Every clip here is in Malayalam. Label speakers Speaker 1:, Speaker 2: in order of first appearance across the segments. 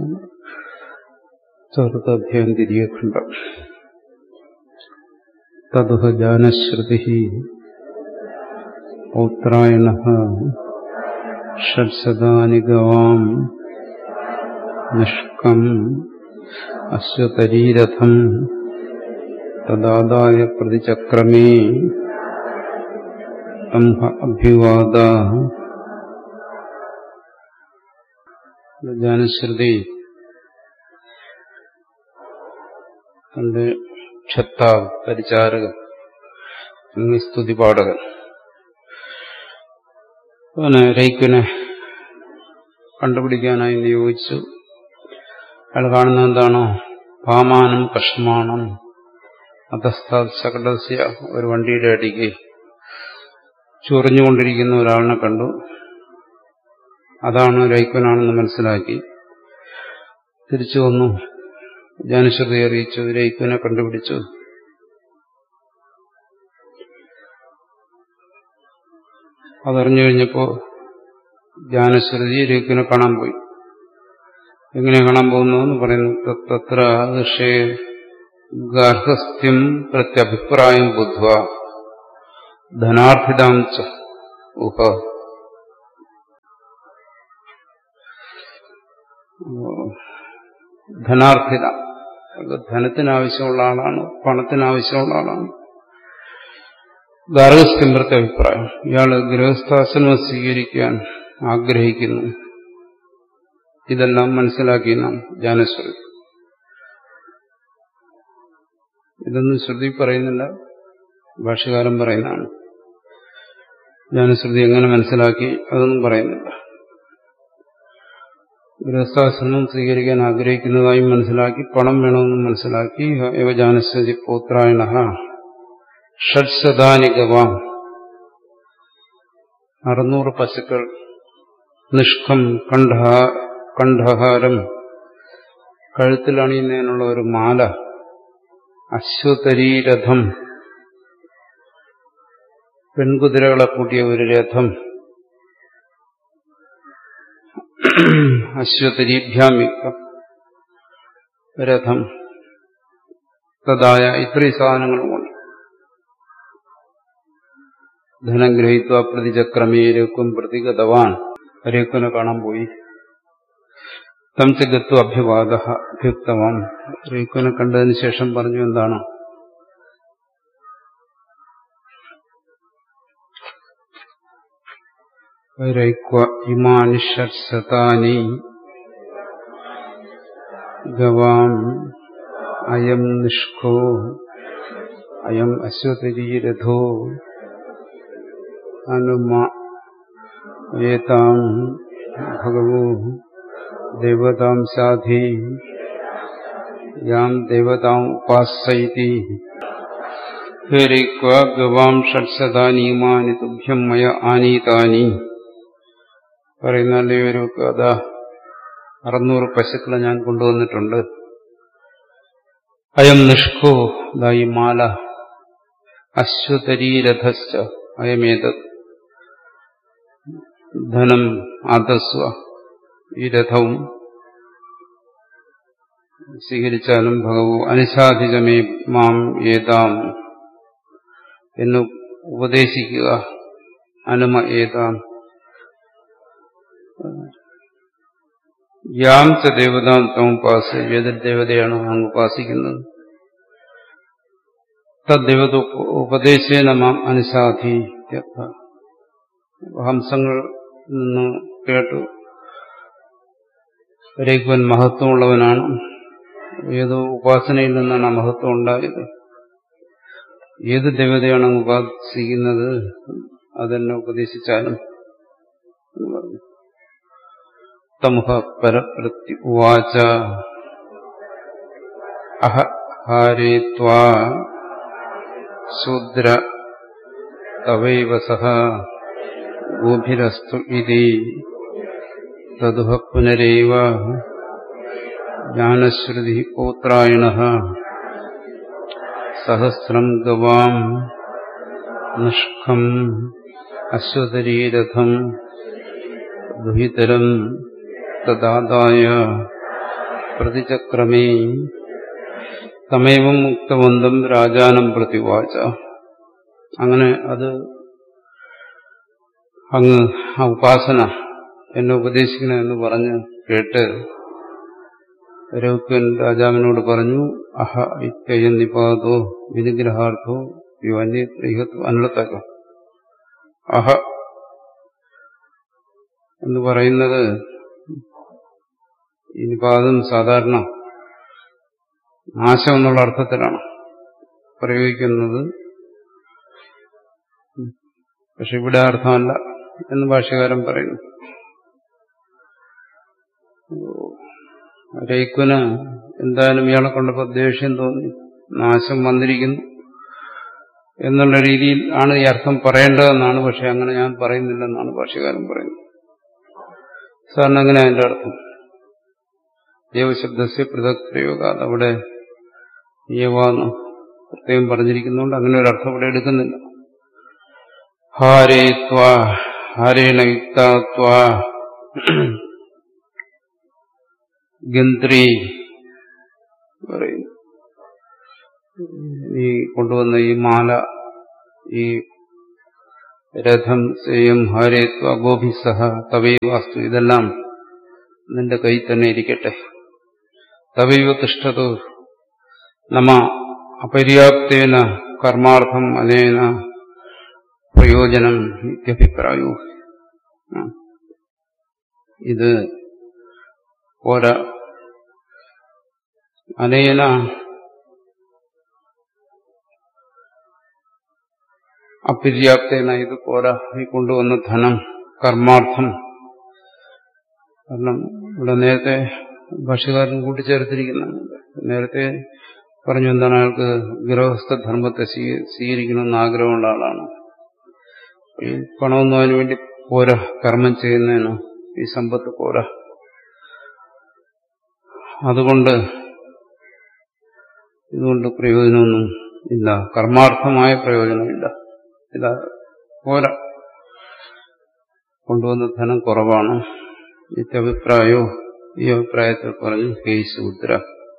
Speaker 1: ചതുർത്ഥധ്യായം തിരിയഖണ്ഡം. തതുഹ ജാനശ്രുതി പൗത്രായണഃ ഷഡ്ശതാനി ഗവാം നിഷ്കം അശ്വതരീരഥം തദാദായ പ്രതിചക്രമേ തം അഭ്യുവാദ. ജാനശ്രുതി തന്റെ ക്ഷത്താവ്, പരിചാരകൻ, സ്തുതിപാഠകൻ അവന് രൈക്കുനെ കണ്ടുപിടിക്കാനായി നിയോഗിച്ചു. അയാൾ കാണുന്നത് എന്താണോ? പാമാനം കഷ്മാണം അധസ്ഥാത് ശകടസ്യ, ഒരു വണ്ടിയുടെ അടിക്ക് ചൊറിഞ്ഞുകൊണ്ടിരിക്കുന്ന ഒരാളിനെ കണ്ടു. അതാണ് രൈക്കുനാണെന്ന് മനസ്സിലാക്കി തിരിച്ചു വന്നു. ജാനശ്രുതി അറിയിച്ചു, രൈക്കുനെ കണ്ടുപിടിച്ചു. അതറിഞ്ഞു കഴിഞ്ഞപ്പോ ജാനശ്രുതി രൈക്കുനെ കാണാൻ പോയി. എങ്ങനെ കാണാൻ പോകുന്നു പറയുന്നു. തത്ര ഋഷേ ഗാർഹസ്ഥ്യം പ്രത്യഭിപ്രായം ബുദ്ധ്വ ധനാർത്ഥിതാം ച ഉഹ. ധനാർത്ഥിത, ധനത്തിനാവശ്യമുള്ള ആളാണ്, പണത്തിനാവശ്യമുള്ള ആളാണ്. ഗാർഹസ്ഥ്യം പ്രത്യഭിപ്രായം, ഇയാള് ഗൃഹസ്ഥാശ്രമം സ്വീകരിക്കാൻ ആഗ്രഹിക്കുന്നു. ഇതെല്ലാം മനസ്സിലാക്കി നാം ജാനശ്രുതി. ഇതൊന്നും ശ്രുതി പറയുന്നില്ല, ഭാഷ്യകാരൻ പറയുന്നതാണ്. ജാനശ്രുതി എങ്ങനെ മനസ്സിലാക്കി അതൊന്നും പറയുന്നില്ല. ഗൃഹസ്ഥാശ്രമം സ്വീകരിക്കാൻ ആഗ്രഹിക്കുന്നതായും മനസ്സിലാക്കി, പണം വേണമെന്നും മനസ്സിലാക്കി. ഏവ ജാനശ്രുതി പൗത്രായണഃ ഷഡ്ശതാനി ഗവാം, 600 പശുക്കൾ, നിഷ്കം കണ്ഠഹാരം, കഴുത്തിലണിയുന്നതിനുള്ള ഒരു മാല, അശ്വതരീരഥം, പെൺകുതിരകളെ കൂട്ടിയ ഒരു രഥം, അശ്വതരീഭ്യാമിക്കം രഥം, തദായ ഇത്രയും സാധനങ്ങളുമുണ്ട്. ധനം ഗ്രഹീത്വ പ്രതിചക്രമേ രേക്കും പ്രതിഗതവാൻ, രേക്കുനെ കാണാൻ പോയി. തം ച ഗത്വ അഭ്യവാദ അഭ്യുക്തവാൻ, രേക്കുനെ കണ്ടതിന് ശേഷം പറഞ്ഞു എന്താണ്? രൈക്വ ഇമാനി ഷഡ്ശതാനി ഗവാം അയം നിഷ്കോ അയം അശ്വതരീരഥോ അനുമ ഏതാം ഭഗവോ ദേവതാം സാധി യാം ദേവതാം ഉപാസയിതി. ഹേ രൈക്വ ഗവാം ഷഡ്ശതാനി ഇമാനി തുഭ്യം മയ ആനീതാനി. പറയുന്നല്ലേ ഒരു കഥ, 600 പശുക്കളെ ഞാൻ കൊണ്ടുവന്നിട്ടുണ്ട്. അയം നിഷ്കോ, ഈ മാല, അശ്വതരീരഥശ്ച അയമേതത് ധനം ആദസ്വ, ഈ രഥവും സ്വീകരിച്ചാലും ഭഗവോ അനുശാധിതമേ മാം ഏതാം, എന്ന് ഉപദേശിക്കുക. അനുമ ഏതാം യാം ച ദേവതാം തം ഉപാസ, ഏതൊരു ദേവതയാണോ അങ്ങ് ഉപാസിക്കുന്നത്, തദ്ദേവത ഉപദേശേന മാം അനുശാധി. ഹംസങ്ങളിൽ നിന്ന് കേട്ടു രൈക്വൻ മഹത്വമുള്ളവനാണ്. ഏതോ ഉപാസനയിൽ നിന്നാണ് ആ മഹത്വം ഉണ്ടായത്. ഏത് ദേവതയാണ് അങ്ങ് ഉപാസിക്കുന്നത് അതെന്നെ ഉപദേശിച്ചാലും എന്ന് പറഞ്ഞു. തമുഹ പരപ്രതി ഉവാച അഹഹാരേ ത്വാ ശൂദ്ര തവൈവ സഹ ഗോഭിരസ്തു ഇതി തതുഹ പുനരേവ ജ്ഞാനശ്രുതി പൗത്രായണഃ സഹസ്രം ഗവാം നിഷ്കം അശ്വതരീരഥം ദുഹിതരം തദാദായ പ്രതിചക്രമേ തമേവം മുക്തവന്തം രാജാനം പ്രതിവാച. അങ്ങനെ അത് അങ്ങ് ആ ഉപാസന എന്നെ ഉപദേശിക്കണമെന്ന് പറഞ്ഞ് കേട്ട് രൗക്യൻ രാജാവിനോട് പറഞ്ഞു, അഹ ഇത്യയം നിപാതോ വിനിഗ്രഹാർത്ഥോ അനർത്ഥകം. അഹ എന്ന് പറയുന്നത് ഈ നിപാതം സാധാരണ നാശം എന്നുള്ള അർത്ഥത്തിലാണ് പ്രയോഗിക്കുന്നത്. പക്ഷെ ഇവിടെ അർത്ഥമല്ല എന്ന് ഭാഷ്യകാരൻ പറയുന്നു. രൈക്കുന് എന്തായാലും ഇയാളെ കൊണ്ടപ്പോൾ ദേഷ്യം തോന്നി, നാശം വന്നിരിക്കുന്നു എന്നുള്ള രീതിയിൽ ആണ് ഈ അർത്ഥം പറയേണ്ടതെന്നാണ്. പക്ഷെ അങ്ങനെ ഞാൻ പറയുന്നില്ലെന്നാണ് ഭാഷ്യകാരൻ പറയുന്നത്. സാറിന് അങ്ങനെ അതിന്റെ അർത്ഥം ദേവശബ്ദസ്യ പൃഥക് പ്രയോഗ, അവിടെ യേവാന്ന് പ്രത്യേകം പറഞ്ഞിരിക്കുന്നതുകൊണ്ട് അങ്ങനെ ഒരു അർത്ഥം ഇവിടെ എടുക്കുന്നില്ല. ഹാരേ ത്വാ ഹാരേണ യുക്താ ഗന്ത്രി പറയുന്നു. ഈ കൊണ്ടുവന്ന ഈ മാല, ഈ രഥം, സേയം, ഹാരേത്വ ഗോഭിസഹ തവൈവ വാസ്തു, ഇതെല്ലാം നിന്റെ കയ്യിൽ തന്നെ ഇരിക്കട്ടെ. തവൈവ തിഷ്ഠതു നമ അപര്യാപ്തേന കർമാർത്ഥം അനേന പ്രയോജനം ഇത്യഭിപ്രായോ. ഇത് പോരാ, അനേന അപര്യാപ്തേന, ഇത് പോരാ, ഈ കൊണ്ടുവന്ന ധനം കർമാർത്ഥം. കാരണം ഇവിടെ നേരത്തെ ഭാഷ്യകാരൻ കൂട്ടിച്ചേർത്തിരിക്കുന്നതാണ്. നേരത്തെ പറഞ്ഞു എന്താണ്, അയാൾക്ക് ഗൃഹസ്ഥധർമ്മത്തെ സ്വീകരിക്കണമെന്ന് ആഗ്രഹമുള്ള ആളാണ്. ഈ പണമൊന്നും അതിനു വേണ്ടി പോരാ, കർമ്മം ചെയ്യുന്നതിന് ഈ സമ്പത്ത് പോരാ. ഇതുകൊണ്ട് പ്രയോജനമൊന്നും ഇല്ല, കർമാർത്ഥമായ പ്രയോജനമില്ല, ഇതാ പോരാ, കൊണ്ടുവന്ന ധനം കുറവാണ്. ഇത്യഭിപ്രായോ, ഈ അഭിപ്രായത്തിൽ പറഞ്ഞു ഹേ ശൂദ്ര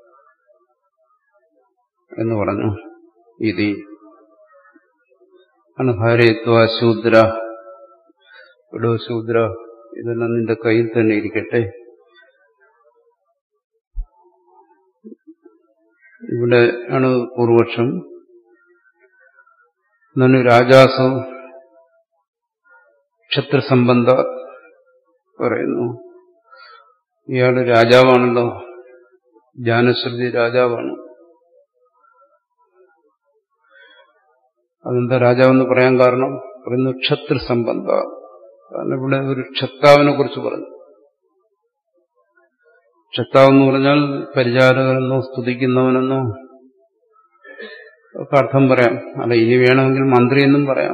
Speaker 1: എന്ന് പറഞ്ഞു. ഇതി അനഹാരേത്വ ശൂദ്ര, ഇടോ ശൂദ്ര, ഇതെല്ലാം നിന്റെ കയ്യിൽ തന്നെ ഇരിക്കട്ടെ. ഇവിടെ ആണ് പൂർവപക്ഷം. നന്നു രാജാസു ക്ഷത്രസംബന്ധ പറയുന്നു. ഇയാള് രാജാവാണല്ലോ, ജാനശ്രുതി രാജാവാണ്. അതെന്താ രാജാവെന്ന് പറയാൻ കാരണം? പറയുന്നു ക്ഷത്രസംബന്ധ. കാരണം ഇവിടെ ഒരു ക്ഷത്രാവിനെ കുറിച്ച് പറഞ്ഞു. ക്ഷത്രാവെന്ന് പറഞ്ഞാൽ പരിചാരകനെന്നോ സ്തുതിക്കുന്നവനെന്നോ ഒക്കെ അർത്ഥം പറയാം. അല്ല, ഇനി വേണമെങ്കിൽ മന്ത്രി എന്നും പറയാം.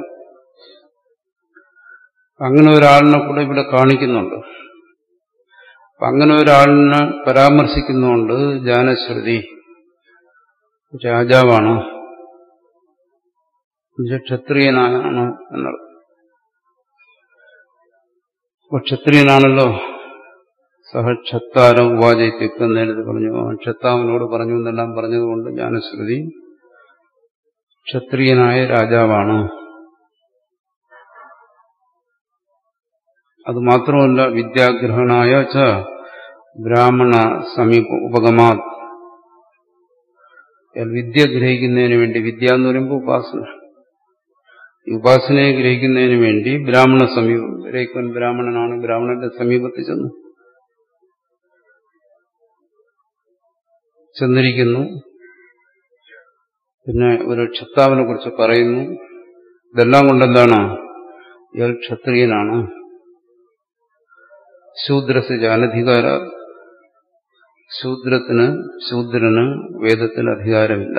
Speaker 1: അങ്ങനെ ഒരാളിനെ കൂടെ ഇവിടെ കാണിക്കുന്നുണ്ട്. അങ്ങനെ ഒരാളിനെ പരാമർശിക്കുന്നുണ്ട്. ജാനശ്രുതി രാജാവാണ്, ക്ഷത്രിയനാണ് എന്നുള്ളത്. അപ്പൊ ക്ഷത്രിയനാണല്ലോ. സഹ ക്ഷത്താര ഉപാചിത്യുക്തം നേരത്തെ പറഞ്ഞു, ക്ഷത്താവിനോട് പറഞ്ഞു എന്നെല്ലാം പറഞ്ഞതുകൊണ്ട് ജാനശ്രുതി ക്ഷത്രിയനായ രാജാവാണ്. അത് മാത്രമല്ല, വിദ്യാഗ്രഹണായ ച ബ്രാഹ്മണ സമീപ ഉപഗമാ, വിദ്യ ഗ്രഹിക്കുന്നതിന് വേണ്ടി, വിദ്യ എന്ന് പറയുമ്പോൾ ഉപാസന, ഈ ഉപാസനയെ ഗ്രഹിക്കുന്നതിന് വേണ്ടി ബ്രാഹ്മണ സമീപം, രൈക്കൻ ബ്രാഹ്മണനാണ്, ബ്രാഹ്മണന്റെ സമീപത്തിൽ ചെന്നിരിക്കുന്നു. പിന്നെ ഒരു ക്ഷത്രാവിനെ കുറിച്ച് പറയുന്നു. ഇതെല്ലാം കൊണ്ടെന്താണ്? ഇയാൾ ക്ഷത്രിയനാണ്. ശൂദ്രസ് ജാനധികാര, ശൂദ്രന് വേദത്തിൽ അധികാരമില്ല.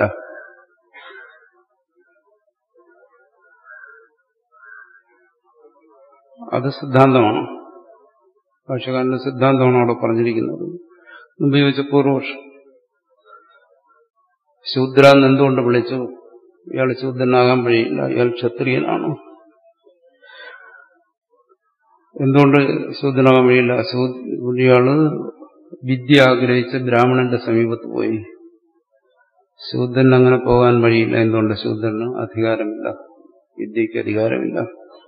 Speaker 1: അത് സിദ്ധാന്തമാണ്, ഭാഷ്യകാരന്റെ സിദ്ധാന്തമാണ് അവിടെ പറഞ്ഞിരിക്കുന്നത്. മുമ്പ് ചോദിച്ച പൂർവപക്ഷം, ശൂദ്ര എന്ന് എന്തുകൊണ്ട് വിളിച്ചു? ഇയാൾ ശൂദ്രനാകാൻ വഴിയില്ല, ഇയാൾ ക്ഷത്രിയനാണ്. എന്തുകൊണ്ട് ശൂദ്രനാകാൻ വഴിയില്ല? ഇയാള് വിദ്യ ആഗ്രഹിച്ച് ബ്രാഹ്മണന്റെ സമീപത്ത് പോയി. ശൂദ്രന് അങ്ങനെ പോകാൻ വഴിയില്ല. എന്തുകൊണ്ട്? ശൂദ്രന് അധികാരമില്ല, വിദ്യയ്ക്ക് അധികാരമില്ല.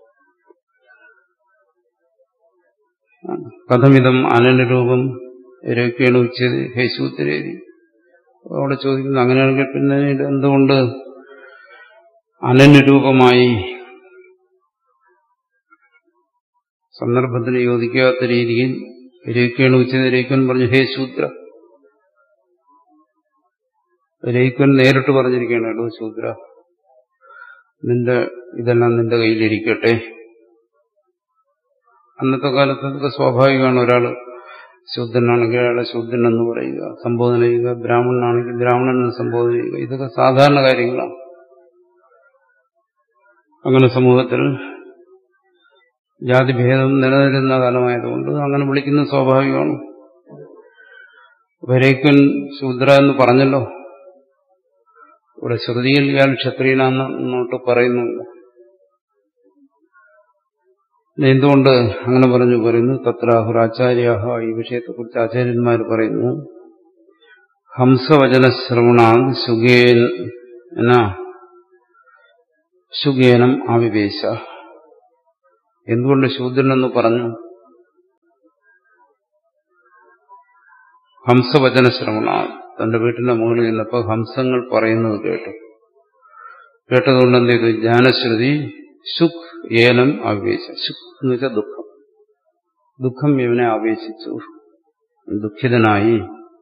Speaker 1: കഥമിതം അനനുരൂപം രേഖയാണ് ഉച്ചത് ഹേ ശൂദ്രേരി. അവിടെ ചോദിക്കുന്നു, അങ്ങനെയാണെങ്കിൽ പിന്നെ എന്തുകൊണ്ട് അനനുരൂപമായി സന്ദർഭത്തിന് യോജിക്കാത്ത രീതിയിൽ രേഖയാണ് ഉച്ചത് രേഖൻ പറഞ്ഞു ഹേ ശൂദ്ര. രേഖൻ നേരിട്ട് പറഞ്ഞിരിക്കുകയാണ്, എടോ ശൂദ്ര, ഇതെല്ലാം നിന്റെ കയ്യിലിരിക്കട്ടെ. അന്നത്തെ കാലത്ത് അതൊക്കെ സ്വാഭാവികമാണ്. ഒരാൾ ശൂദ്രനാണെങ്കിൽ അയാളെ ശൂദ്രൻ എന്ന് പറയുക, സംബോധന ചെയ്യുക. ബ്രാഹ്മണനാണെങ്കിൽ ബ്രാഹ്മണൻ എന്ന് സംബോധന ചെയ്യുക. ഇതൊക്കെ സാധാരണ കാര്യങ്ങളാണ്. അങ്ങനെ സമൂഹത്തിൽ ജാതിഭേദം നിലനിരുന്ന കാലമായതുകൊണ്ട് അങ്ങനെ വിളിക്കുന്നത് സ്വാഭാവികമാണ്. വരേക്കൻ ശൂദ്ര എന്ന് പറഞ്ഞല്ലോ. ഇവിടെ ശ്രുതിയിൽ ഇയാൾ ക്ഷത്രിയനാന്നോട്ട് പറയുന്നുണ്ട്. എന്തുകൊണ്ട് അങ്ങനെ പറയുന്നു? തത്രാഹുരാചാര്യാഹ, ഈ വിഷയത്തെക്കുറിച്ച് ആചാര്യന്മാർ പറയുന്നു, ഹംസവചനശ്രവണാൻ ശുഗേനം ആവിവേശ. എന്തുകൊണ്ട് ശൂദ്രനെന്ന് പറഞ്ഞു? ഹംസവചനശ്രവണാൻ, തന്റെ വീട്ടിന്റെ മുകളിൽ നിന്നപ്പോൾ ഹംസങ്ങൾ പറയുന്നത് കേട്ടതുകൊണ്ട് എന്ത് ചെയ്തു? ജ്ഞാനശ്രുതി സുഖ് ഏനം ആവേശ. സുഖ് എന്ന് വെച്ചാൽ ദുഃഖം ഇവനെ ആവേശിച്ചു, ദുഃഖിതനായി.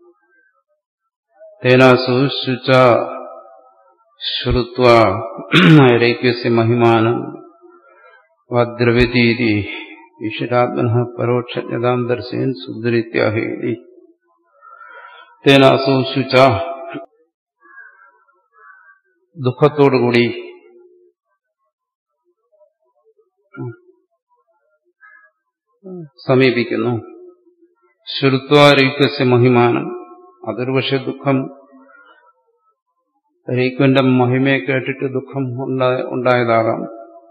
Speaker 1: തേനാസു ശുച ശ്രുത്വ രൈക്യസ്യ മഹിമാനം വദ്രവ്യതീതി ഈശ്വരാത്മനഃ പരോക്ഷജ്ഞതാം ദർശയൻ സുന്ദരിത്യാഹേതി. തേനാസു ശുച, ദുഃഖത്തോടുകൂടി സമീപിക്കുന്നു. ശ്രുത്വാരൈക്യസ്യ മഹിമാനം, അതൊരു പക്ഷെ ദുഃഖം, രൈക്യന്റെ മഹിമയെ കേട്ടിട്ട് ദുഃഖം ഉണ്ടായതാകാം.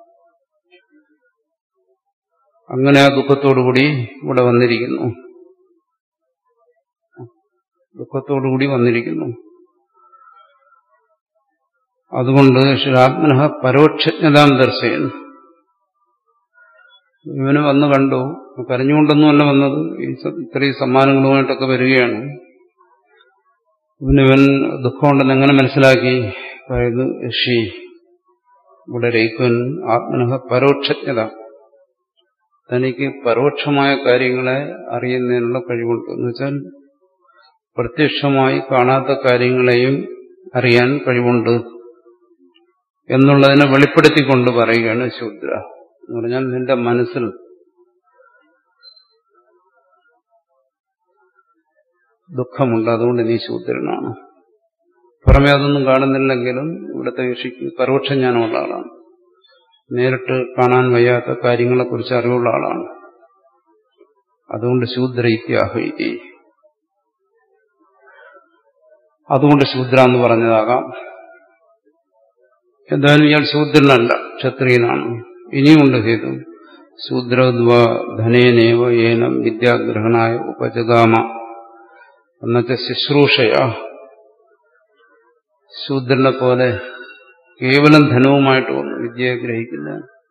Speaker 1: അങ്ങനെ ആ ദുഃഖത്തോടുകൂടി ഇവിടെ വന്നിരിക്കുന്നു. അതുകൊണ്ട് ഈശ്വരാത്മനഃ പരോക്ഷജ്ഞതാം ദർശയൻ. ഇവന് വന്ന് കണ്ടു, കരഞ്ഞുകൊണ്ടൊന്നുമല്ല വന്നത്, ഇത്രയും സമ്മാനങ്ങളുമായിട്ടൊക്കെ വരികയാണ്. ഇവൻ ദുഃഖമുണ്ടെന്ന് എങ്ങനെ മനസ്സിലാക്കി? പറയുന്നു, ഋഷി ഇവിടെ രൈക്വൻ ആത്മനഃ പരോക്ഷജ്ഞത, തനിക്ക് പരോക്ഷമായ കാര്യങ്ങളെ അറിയുന്നതിനുള്ള കഴിവുണ്ട്. എന്ന് വെച്ചാൽ പ്രത്യക്ഷമായി കാണാത്ത കാര്യങ്ങളെയും അറിയാൻ കഴിവുണ്ട് എന്നുള്ളതിനെ വെളിപ്പെടുത്തിക്കൊണ്ട് പറയുകയാണ് ശൂദ്ര. എന്ന് പറഞ്ഞാൽ നിന്റെ മനസ്സിൽ ദുഃഖമുണ്ട്, അതുകൊണ്ട് നീ ശൂദ്രനാണ്. പുറമേ അതൊന്നും കാണുന്നില്ലെങ്കിലും ഇവിടുത്തെ ഋഷിക്ക് പരോക്ഷ ജ്ഞാനമുള്ള ആളാണ്. നേരിട്ട് കാണാൻ വയ്യാത്ത കാര്യങ്ങളെക്കുറിച്ച് അറിവുള്ള ആളാണ്. അതുകൊണ്ട് ശൂദ്ര ഇത്യാഹൈതി, അതുകൊണ്ട് ശൂദ്ര എന്ന് പറഞ്ഞതാകാം. എന്തായാലും ഇയാൾ ശൂദ്രനല്ല, ക്ഷത്രിയനാണ്. ഇനിയുമുണ്ട് ഹേതു. ശൂദ്രദ്വാ ധനേനേവ ഏനം വിദ്യാഗ്രഹണായ ഉപജഗാമ എന്നുവെച്ചാൽ ശുശ്രൂഷയാ. ശൂദ്രനെ പോലെ കേവലം ധനവുമായിട്ട് വന്നു വിദ്യയെ ഗ്രഹിക്കുന്ന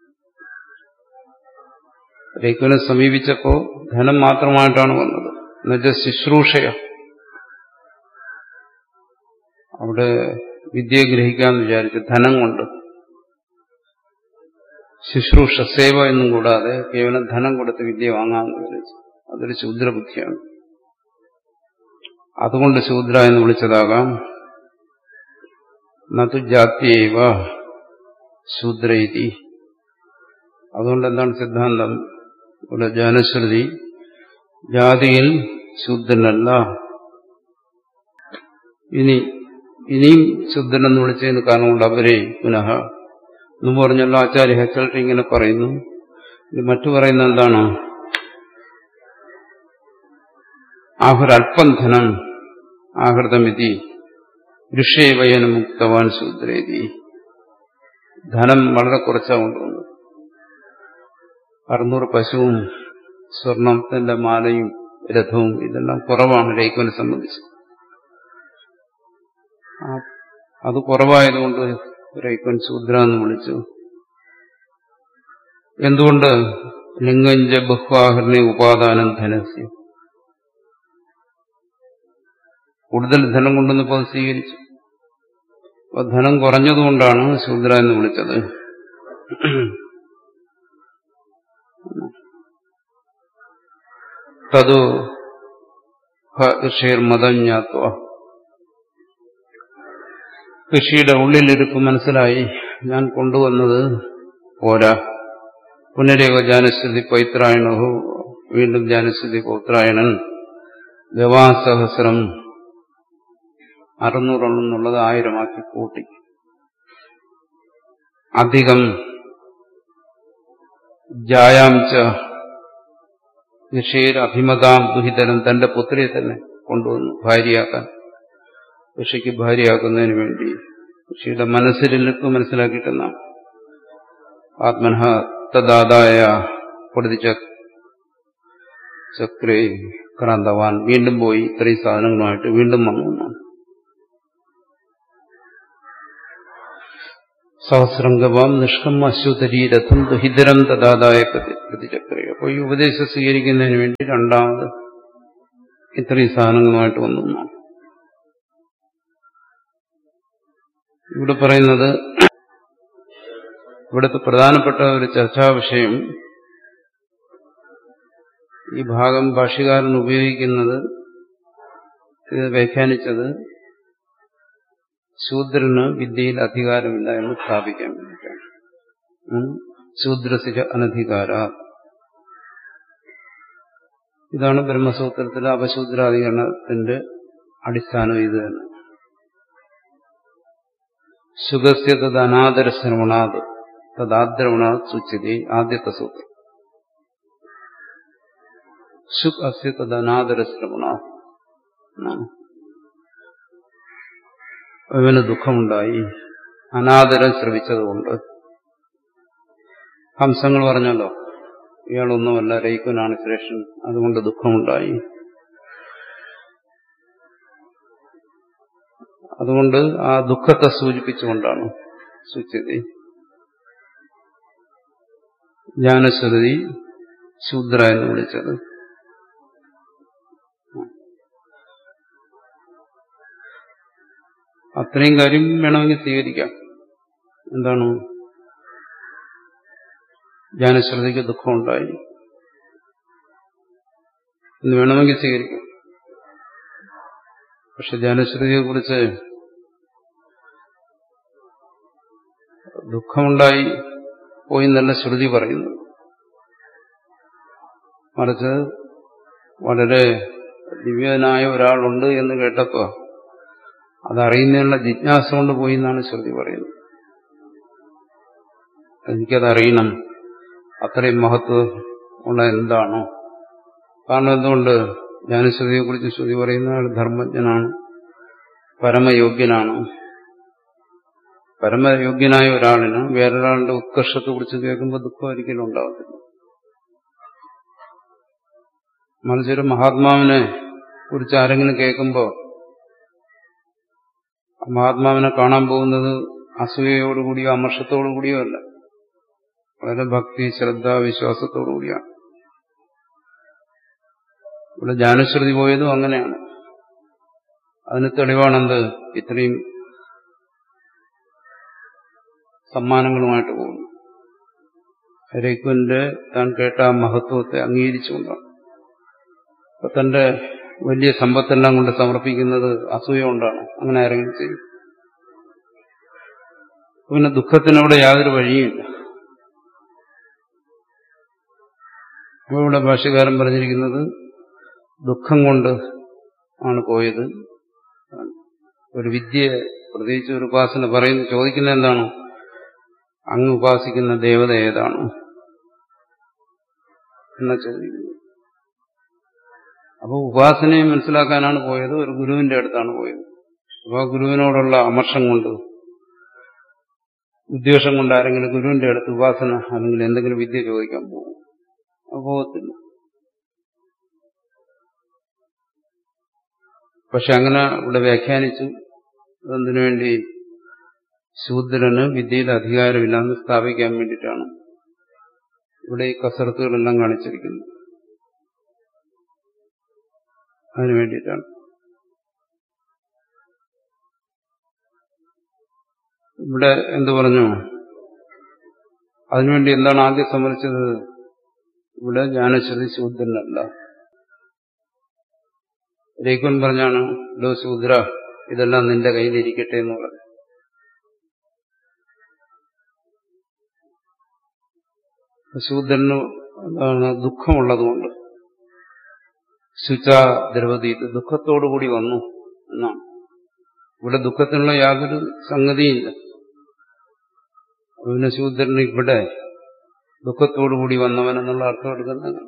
Speaker 1: രൈക്വനെ സമീപിച്ചപ്പോ ധനം മാത്രമായിട്ടാണ് വന്നത്. എന്നുവെച്ചാൽ ശുശ്രൂഷയ. അവിടെ വിദ്യയെ ഗ്രഹിക്കാമെന്ന് വിചാരിച്ചു, ധനം കൊണ്ട്. ശുശ്രൂഷ, സേവ എന്നും കൂടാതെ കേവലം ധനം കൊടുത്ത് വിദ്യ വാങ്ങാമെന്ന് വിചാരിച്ചു. അതൊരു ശൂദ്രബുദ്ധിയാണ്. അതുകൊണ്ട് ശൂദ്ര എന്ന് വിളിച്ചതാകാം. നതു ജാത്യൈവ ശൂദ്രൈതി. അതുകൊണ്ട് എന്താണ് സിദ്ധാന്തം? ഇവിടെ ജ്ഞാനശ്രുതി ജാതിയിൽ ശൂദ്രനല്ല. ഇനിയും ശൂദ്രനെന്ന് വിളിച്ചതിന് കാരണമുണ്ട്. അവരെ പുനഃ എന്ന് പറഞ്ഞല്ലോ ആചാര്യ ചിലർ ഇങ്ങനെ പറയുന്നു. മറ്റു പറയുന്ന എന്താണ്? ആഹുരൽപ്പം ധനം ആഹൃതമിതി ഋഷേവയന മുക്തവാൻ ശൂദ്രേതി. ധനം വളരെ കുറച്ചാണ് കൊണ്ടുവന്നത്. 600 പശുവും സ്വർണത്തിന്റെ മാലയും രഥവും ഇതെല്ലാം കുറവാണ് രൈക്കുവിനെ സംബന്ധിച്ച്. അത് കുറവായതുകൊണ്ട് രൈക്കുവൻ ശൂദ്ര എന്ന് വിളിച്ചു. എന്തുകൊണ്ട്? ലിംഗഞ്ച ബഹ്വാഹരണി ഉപാദാനം ധനസ്യ, കൂടുതൽ ധനം കൊണ്ടുവന്നപ്പോൾ അത് സ്വീകരിച്ചു. അപ്പൊ ധനം കുറഞ്ഞതുകൊണ്ടാണ് ശൂദ്ര എന്ന് വിളിച്ചത്. തതു ഋഷിർമതം ജ്ഞാത്വ, ഋഷിയുടെ ഉള്ളിലിരിപ്പ് മനസ്സിലായി. ഞാൻ കൊണ്ടുവന്നത് പോരാ. പുനരേവ ജാനശ്രുതി പൈത്രായണഹു, വീണ്ടും ജാനശ്രുതി പൗത്രായണൻ ഗവാസഹസ്രം 600 എന്നുള്ളത് 1000 കൂട്ടി. അധികം ജായാംച ഋഷിയുടെ അഭിമതാം ദുഹിതരം, തന്റെ പുത്രിയെ തന്നെ കൊണ്ടുവന്നു ഭാര്യയാക്കാൻ. ഋഷിക്ക് ഭാര്യയാക്കുന്നതിന് വേണ്ടി ഋഷിയുടെ മനസ്സിലിരിപ്പ് മനസ്സിലാക്കിയിട്ടെന്നാണ്. ആത്മനഃ തദാദായ ചക്രേ ക്രാന്തവാൻ, വീണ്ടും പോയി ഇത്രയും സാധനങ്ങളുമായിട്ട് വീണ്ടും വന്നു. സഹസ്രംഗവാം നിഷ്കം അശ്വതരീരഥം ദുഹിതരം തദാദായ പ്രതിചക്രേ. അപ്പോൾ ഈ ഉപദേശം സ്വീകരിക്കുന്നതിന് വേണ്ടി രണ്ടാമത് ഇത്രയും സാധനങ്ങളുമായിട്ട് വന്നു. ഇവിടെ പറയുന്നത്, ഇവിടുത്തെ പ്രധാനപ്പെട്ട ഒരു ചർച്ചാ വിഷയം, ഈ ഭാഗം ഭാഷ്യകാരൻ ഉപയോഗിക്കുന്നത്, ഇത് വ്യാഖ്യാനിച്ചത് ശൂദ്രന് വിദ്യയിൽ അധികാരമില്ല എന്ന് സ്ഥാപിക്കാൻ വേണ്ടിയിട്ടാണ്. ശൂദ്രസിക അനധികാര, ഇതാണ് ബ്രഹ്മസൂത്രത്തിലെ അപശൂദ്രാധികരണത്തിന്റെ അടിസ്ഥാനം. ഇത് തന്നെ ശുഗസ്യ തദ് അനാദരശ്രവണാത് തദാദ്രവണാത് സൂച്യതേ, ആദ്യത്തെ സൂത്രം. ശുക് അസ്യ തദ് അനാദരശ്രവണാത്, അവന് ദുഃഖമുണ്ടായി അനാദരം ശ്രവിച്ചതുകൊണ്ട്. ഹംസങ്ങൾ പറഞ്ഞല്ലോ, ഇയാളൊന്നുമല്ല, രൈക്കുനാണ് ശ്രേഷ്ഠൻ, അതുകൊണ്ട് ദുഃഖമുണ്ടായി. അതുകൊണ്ട് ആ ദുഃഖത്തെ സൂചിപ്പിച്ചുകൊണ്ടാണ് സൂച്യതേ ജ്ഞാനശ്രുതി ശൂദ്ര എന്ന് വിളിച്ചത്. അത്രയും കാര്യം വേണമെങ്കിൽ സ്വീകരിക്കാം. എന്താണ്? ജ്ഞാനശ്രുതിക്ക് ദുഃഖമുണ്ടായി എന്ന് വേണമെങ്കിൽ സ്വീകരിക്കാം. പക്ഷെ ജ്ഞാനശ്രുതിയെ കുറിച്ച് ദുഃഖമുണ്ടായി പോയി നല്ല ശ്രുതി പറയുന്നു. മറിച്ച് വളരെ ദിവ്യനായ ഒരാളുണ്ട് എന്ന് കേട്ടപ്പോ അതറിയുന്നതിനുള്ള ജിജ്ഞാസ കൊണ്ട് പോയി എന്നാണ് ശ്രുതി പറയുന്നത്. എനിക്കതറിയണം, അത്രയും മഹത്വം ഉള്ള എന്താണോ. കാരണം എന്തുകൊണ്ട്? ജ്ഞാനശ്രുതിയെ കുറിച്ച് ശ്രുതി പറയുന്ന ആൾ ധർമ്മജ്ഞനാണ്, പരമയോഗ്യനാണ്. പരമയോഗ്യനായ ഒരാളിന് വേറൊരാളുടെ ഉത്കർഷത്തെ കുറിച്ച് കേൾക്കുമ്പോൾ ദുഃഖം ഒരിക്കലും ഉണ്ടാകത്തില്ല. മറിച്ചൊരു മഹാത്മാവിനെ കുറിച്ച് ആരെങ്കിലും കേൾക്കുമ്പോൾ മഹാത്മാവിനെ കാണാൻ പോകുന്നത് അസൂയയോടുകൂടിയോ അമർഷത്തോടുകൂടിയോ അല്ല, വളരെ ഭക്തി, ശ്രദ്ധ, വിശ്വാസത്തോടുകൂടിയാണ്. ഇവിടെ ജ്ഞാനശ്രുതി പോയതും അങ്ങനെയാണ്. അതിന് തെളിവാണെന്ത്? ഇത്രയും സമ്മാനങ്ങളുമായിട്ട് പോകുന്നു. രൈക്കുവിന്റെ താൻ കേട്ട ആ മഹത്വത്തെ അംഗീകരിച്ചുകൊണ്ടാണ്. അപ്പൊ തന്റെ വലിയ സമ്പത്തെല്ലാം കൊണ്ട് സമർപ്പിക്കുന്നത് അസൂയ കൊണ്ടാണ്. അങ്ങനെ ആരെങ്കിലും ചെയ്യും? പിന്നെ ദുഃഖത്തിനവിടെ യാതൊരു വഴിയുമില്ല. അപ്പോൾ ഇവിടെ ഭാഷ്യകാരൻ പറഞ്ഞിരിക്കുന്നത് ദുഃഖം കൊണ്ട് ആണ് പോയത്. ഒരു വിദ്യ, പ്രത്യേകിച്ച് ഒരു ഉപാസന പറയുന്നു, ചോദിക്കുന്ന എന്താണ്? അങ്ങ് ഉപാസിക്കുന്ന ദേവത ഏതാണ് എന്നാ ചോദിക്കുന്നത്. അപ്പോൾ ഉപാസനയെ മനസ്സിലാക്കാനാണ് പോയത്, ഒരു ഗുരുവിന്റെ അടുത്താണ് പോയത്. അപ്പോൾ ആ ഗുരുവിനോടുള്ള അമർഷം കൊണ്ട്, ഉദ്ദേശം കൊണ്ട് ആരെങ്കിലും ഗുരുവിന്റെ അടുത്ത് ഉപാസന അല്ലെങ്കിൽ എന്തെങ്കിലും വിദ്യ ചോദിക്കാൻ പോകും? പോകത്തില്ല. പക്ഷെ അങ്ങനെ ഇവിടെ വ്യാഖ്യാനിച്ചു. അതെന്തിനു വേണ്ടി? ശൂദ്രന് വിദ്യയിൽ അധികാരമില്ലാന്ന് സ്ഥാപിക്കാൻ വേണ്ടിയിട്ടാണ് ഇവിടെ ഈ കസർത്തുകളെല്ലാം കാണിച്ചിരിക്കുന്നത്. അതിനു വേണ്ടിയിട്ടാണ്. ഇവിടെ എന്തു പറഞ്ഞു? അതിനുവേണ്ടി എന്താണ് ആദ്യം സമ്മതിച്ചത്? ഇവിടെ ജ്ഞാനശ്രുതി ശൂദ്രനല്ല. രേഖൻ പറഞ്ഞാണ് ലോ ശൂദ്ര, ഇതെല്ലാം നിന്റെ കയ്യിലിരിക്കട്ടെ എന്ന് പറഞ്ഞു. ശൂദ്രന് ദുഃഖമുള്ളതുകൊണ്ട് ശുചാ ദ്രവതി, ദുഃഖത്തോടുകൂടി വന്നു എന്നാണ്. ഇവിടെ ദുഃഖത്തിനുള്ള യാതൊരു സംഗതിയില്ല. പിന്നെ ശൂദ്രന് ഇവിടെ ദുഃഖത്തോടുകൂടി വന്നവൻ എന്നുള്ള അർത്ഥം എടുക്കുന്നത്.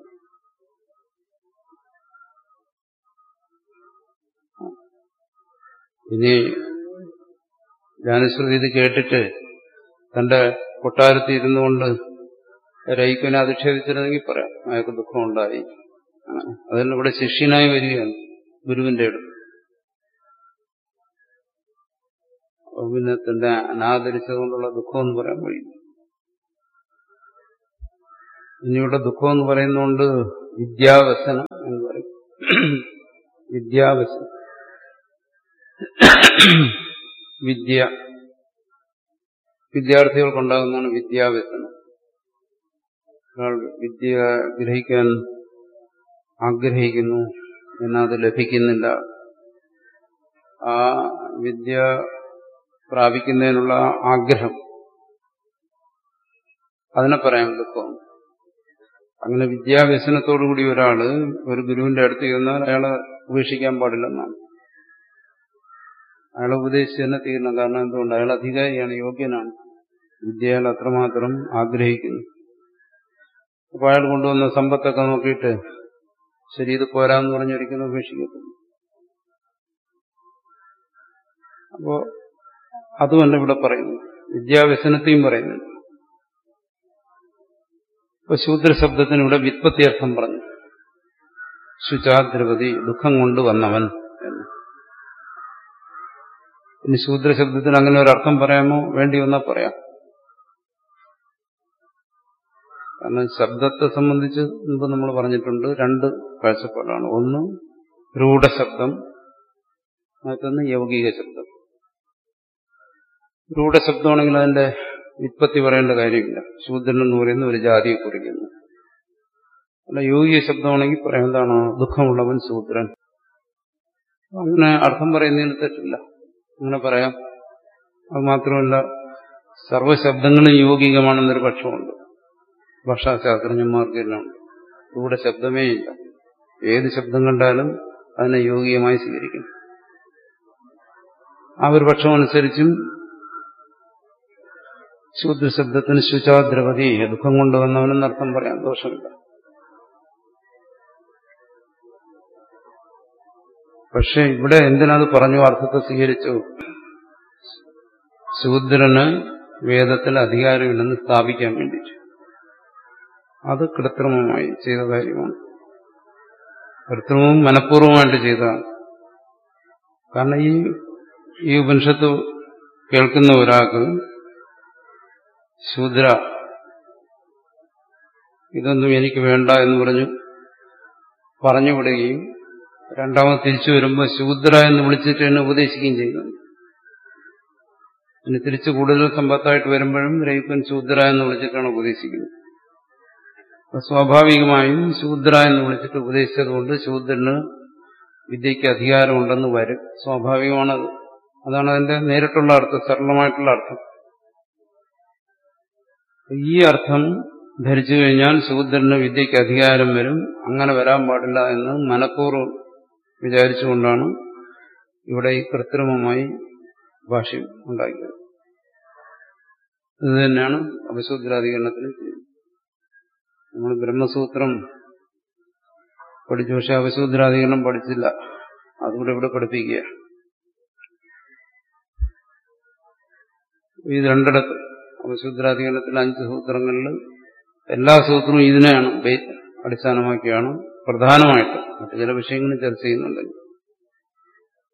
Speaker 1: ഇനി ജ്ഞാനശ്രുതി ഇത് കേട്ടിട്ട് തന്റെ കൊട്ടാരത്തിൽ ഇരുന്നുകൊണ്ട് രൈക്കനെ അധിക്ഷേപിച്ചിരുന്നെങ്കിൽ പറയാം അയാൾക്ക് ദുഃഖമുണ്ടായി. അതല്ല, ഇവിടെ ശിഷ്യനായി വരികയാണ് ഗുരുവിന്റെ അടുത്ത്. പിന്നെ തന്റെ അനാദരിച്ചതുകൊണ്ടുള്ള ദുഃഖമെന്ന് പറയാൻ കഴിയും. ഇനിയുടെ ദുഃഖം എന്ന് പറയുന്നതുകൊണ്ട് വിദ്യാവസനം എന്ന് പറയും. വിദ്യാവസനം, വിദ്യാർത്ഥികൾക്കുണ്ടാകുന്നതാണ് വിദ്യാവസനം. ഒരാൾ വിദ്യ ഗ്രഹിക്കാൻ ആഗ്രഹിക്കുന്നു, എന്നാൽ അത് ലഭിക്കുന്നില്ല. ആ വിദ്യ പ്രാപിക്കുന്നതിനുള്ള ആഗ്രഹം, അതിനെ പറയാം ദുഃഖം. അങ്ങനെ വിദ്യാവ്യസനത്തോടുകൂടി ഒരാള് ഒരു ഗുരുവിന്റെ അടുത്ത് ചെന്നാൽ അയാളെ ഉപേക്ഷിക്കാൻ പാടില്ലെന്നാണ്. അയാളെ ഉപദേശിച്ച് തന്നെ തീരണം. കാരണം എന്തുകൊണ്ട്? അയാൾ അധികാരിയാണ്, യോഗ്യനാണ്. വിദ്യ അയാൾ അത്രമാത്രം ആഗ്രഹിക്കുന്നു. അപ്പൊ അയാൾ കൊണ്ടുവന്ന സമ്പത്തൊക്കെ നോക്കിയിട്ട് ശരി ഇത് പോരാന്ന് പറഞ്ഞൊരിക്കലും ഉപേക്ഷിക്കത്തില്ല. അപ്പോ അതുമല്ല ഇവിടെ പറയുന്നു, വിദ്യാവ്യസനത്തെയും പറയുന്നു. ഇപ്പൊ ശൂദ്രശബ്ദത്തിന് ഇവിടെ വ്യുത്പത്തിയർത്ഥം പറഞ്ഞു. ശുചാദ്രവതി, ദുഃഖം കൊണ്ട് വന്നവൻ എന്ന്. ഇനി ശൂദ്രശബ്ദത്തിന് അങ്ങനെ ഒരർത്ഥം പറയാമോ? വേണ്ടി വന്നാൽ പറയാം. കാരണം ശബ്ദത്തെ സംബന്ധിച്ച് മുമ്പ് നമ്മൾ പറഞ്ഞിട്ടുണ്ട്, രണ്ട് കാഴ്ചപ്പാടാണ്. ഒന്ന് രൂഢശബ്ദം, മറ്റൊന്ന് യൗകിക ശബ്ദം. രൂഢശബ്ദമാണെങ്കിൽ അതിന്റെ വ്യുത്പത്തി പറയേണ്ട കാര്യമില്ല. ശൂദ്രൻ എന്ന് പറയുന്ന ഒരു ജാതിയെ കുറിക്കുന്നു. അല്ല, യൗകിക ശബ്ദമാണെങ്കിൽ പറയാം എന്താണ്? ദുഃഖമുള്ളവൻ ശൂദ്രൻ. അങ്ങനെ അർത്ഥം പറയുന്നതിന് തെറ്റില്ല, അങ്ങനെ പറയാം. അത് മാത്രമല്ല, സർവശബ്ദങ്ങളും യൗകികമാണെന്നൊരു പക്ഷമുണ്ട്. ഭാഷാശാസ്ത്രജ്ഞന്മാർക്കെല്ലാം ഇവിടെ ശബ്ദമേ ഇല്ല. ഏത് ശബ്ദം കണ്ടാലും അതിനെ യൗകികമായി സ്വീകരിക്കും. ആ ഒരു പക്ഷമനുസരിച്ചും ശൂദ്രശബ്ദത്തിന് ശുചാദ്രവതി, ദുഃഖം കൊണ്ടുവന്നവനെന്നർത്ഥം പറയാൻ ദോഷമില്ല. പക്ഷെ ഇവിടെ എന്തിനത് പറഞ്ഞു? അർത്ഥത്തെ സ്വീകരിച്ചു. ശൂദ്രന് വേദത്തിൽ അധികാരമില്ലെന്ന് സ്ഥാപിക്കാൻ വേണ്ടിയിട്ട്. അത് കൃത്രിമമായി ചെയ്ത കാര്യമാണ്. കൃത്രിമവും മനഃപൂർവ്വമായിട്ട് ചെയ്തതാണ്. കാരണം ഈ ഉപനിഷത്ത് കേൾക്കുന്ന ഒരാൾക്ക് ശൂദ്ര, ഇതൊന്നും എനിക്ക് വേണ്ട എന്ന് പറഞ്ഞുവിടുകയും രണ്ടാമത് തിരിച്ചു വരുമ്പോൾ ശൂദ്ര എന്ന് വിളിച്ചിട്ട് എന്നെ ഉപദേശിക്കുകയും ചെയ്യുന്നു. ഇനി തിരിച്ച് കൂടുതൽ സമ്പത്തായിട്ട് വരുമ്പോഴും രൈപ്പൻ ശൂദ്ര എന്ന് വിളിച്ചിട്ടാണ് ഉപദേശിക്കുന്നത്. സ്വാഭാവികമായും ശൂദ്ര എന്ന് വിളിച്ചിട്ട് ഉപദേശിച്ചതുകൊണ്ട് ശൂദ്രന് വിദ്യയ്ക്ക് അധികാരമുണ്ടെന്ന് വരും. സ്വാഭാവികമാണത്. അതാണ് അതിന്റെ നേരിട്ടുള്ള അർത്ഥം, സരളമായിട്ടുള്ള അർത്ഥം. ഈ അർത്ഥം ധരിച്ചു കഴിഞ്ഞാൽ ശൂദ്രന് വിദ്യയ്ക്ക് അധികാരം വരും. അങ്ങനെ വരാൻ പാടില്ല എന്ന് മനഃപൂർവ്വം വിചാരിച്ചുകൊണ്ടാണ് ഇവിടെ ഈ കൃത്രിമമായി ഭാഷ്യം ഉണ്ടാക്കിയത്. ഇത് തന്നെയാണ് അപശൂദ്രാധികരണത്തിന് ചെയ്യുന്നത്. നമ്മൾ ബ്രഹ്മസൂത്രം പഠിച്ചു, പക്ഷെ അപശൂദ്രാധികരണം പഠിച്ചില്ല. അതുകൂടെ ഇവിടെ പഠിപ്പിക്കുക. ഇത് രണ്ടിടത്ത് അപശൂദ്രാധികരണത്തിൽ 5 സൂത്രങ്ങളിൽ എല്ലാ സൂത്രവും ഇതിനെയാണ് അടിസ്ഥാനമാക്കിയാണ് പ്രധാനമായിട്ട്. മറ്റു ചില വിഷയങ്ങളും ചർച്ച ചെയ്യുന്നുണ്ടെങ്കിൽ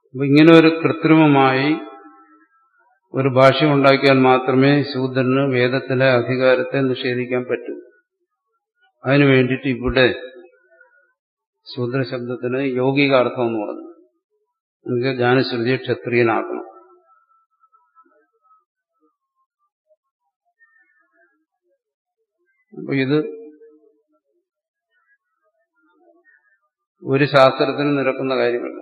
Speaker 1: അപ്പൊ ഇങ്ങനെ ഒരു കൃത്രിമമായി ഒരു ഭാഷ്യം ഉണ്ടാക്കിയാൽ മാത്രമേ ശൂദ്രന് വേദത്തിലെ അധികാരത്തെ നിഷേധിക്കാൻ പറ്റൂ. അതിനു വേണ്ടിയിട്ട് ഇവിടെ ശൂദ്രശബ്ദത്തിന് യൗകികാർത്ഥം എന്ന് പറഞ്ഞു. എന്നുവെച്ചാൽ ജ്ഞാനശ്രുതിയെ ക്ഷത്രിയനാക്കണം. അപ്പൊ ഇത് ഒരു ശാസ്ത്രത്തിന് നിരക്കുന്ന കാര്യമല്ല.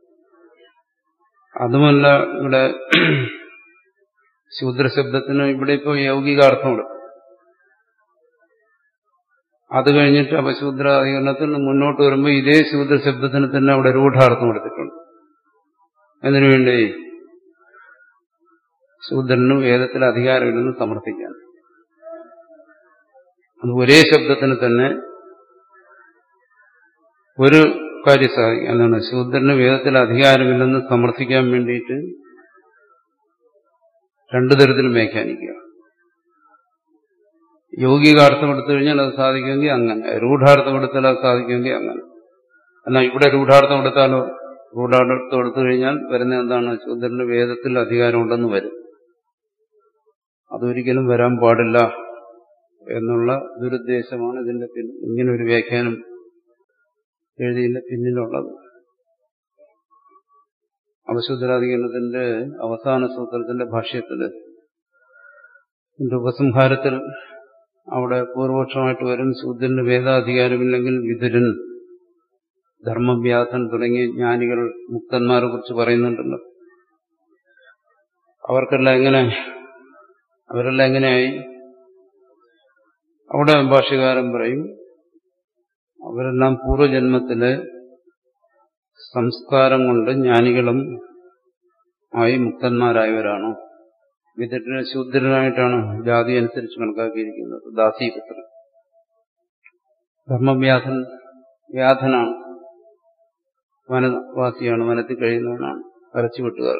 Speaker 1: അതുമല്ല, ഇവിടെ ശൂദ്രശബ്ദത്തിന് ഇവിടെ ഇപ്പോൾ യൗകികാർത്ഥമുണ്ട്. അത് കഴിഞ്ഞിട്ട് അപശൂദ്രാധികരണത്തിന് മുന്നോട്ട് വരുമ്പോൾ ഇതേ ശൂദ്രശബ്ദത്തിന് തന്നെ അവിടെ രൂഢാർത്ഥം എടുത്തിട്ടുണ്ട്. അതിനുവേണ്ടി ശൂദ്രന് വേദത്തിൽ അധികാരമില്ലെന്ന് സമർത്ഥിക്കാൻ. അത് ഒരേ ശബ്ദത്തിന് തന്നെ ഒരു കാര്യം സാധിക്കും. എന്താണ്? ശൂദ്രന് വേദത്തിൽ അധികാരമില്ലെന്ന് സമർത്ഥിക്കാൻ വേണ്ടിയിട്ട് രണ്ടു തരത്തിലും വ്യാഖ്യാനിക്കുക. യൗകികാർത്ഥം എടുത്തു കഴിഞ്ഞാൽ അത് സാധിക്കുമെങ്കിൽ അങ്ങനെ, രൂഢാർത്ഥം എടുത്താൽ അത് സാധിക്കുമെങ്കിൽ അങ്ങനെ. എന്നാൽ ഇവിടെ രൂഢാർത്ഥം എടുത്താലോ? രൂഢാർത്ഥം എടുത്തു കഴിഞ്ഞാൽ വരുന്ന എന്താണ്? ശൂദ്രന് വേദത്തിൽ അധികാരമുണ്ടെന്ന് വരും. അതൊരിക്കലും വരാൻ പാടില്ല എന്നുള്ള ദുരുദ്ദേശമാണ് ഇതിന്റെ ഇങ്ങനെ ഒരു വ്യാഖ്യാനം എഴുതിയതിന്റെ പിന്നിലുള്ളത്. അപശൂദ്രാധികരണത്തിന്റെ അവസാന സൂത്രത്തിന്റെ ഭാഷ്യത്തില് ഉപസംഹാരത്തിൽ അവിടെ പൂർവപക്ഷമായിട്ട് വരും, ശൂദ്രന് വേദാധികാരമില്ലെങ്കിൽ വിതുരൻ, ധർമ്മവ്യാസൻ തുടങ്ങിയ ജ്ഞാനികൾ, മുക്തന്മാരെ കുറിച്ച് പറയുന്നുണ്ടല്ലോ. അവരെല്ലാം എങ്ങനെയായി? അവിടെ ഭാഷ്യകാരൻ പറയും, അവരെല്ലാം പൂർവജന്മത്തിലെ സംസ്കാരം കൊണ്ട് ജ്ഞാനികളും ആയി മുക്തന്മാരായവരാണ്. വിതുരനെ ശൂദ്രനായിട്ടാണ് ജാതി അനുസരിച്ച് കണക്കാക്കിയിരിക്കുന്നത്, ദാസീപുത്രൻ. ധർമ്മവ്യാധനാണ്, വനവാസിയാണ്, വനത്തിൽ കഴിയുന്നവനാണ്, കരച്ചുവിട്ടുകാർ.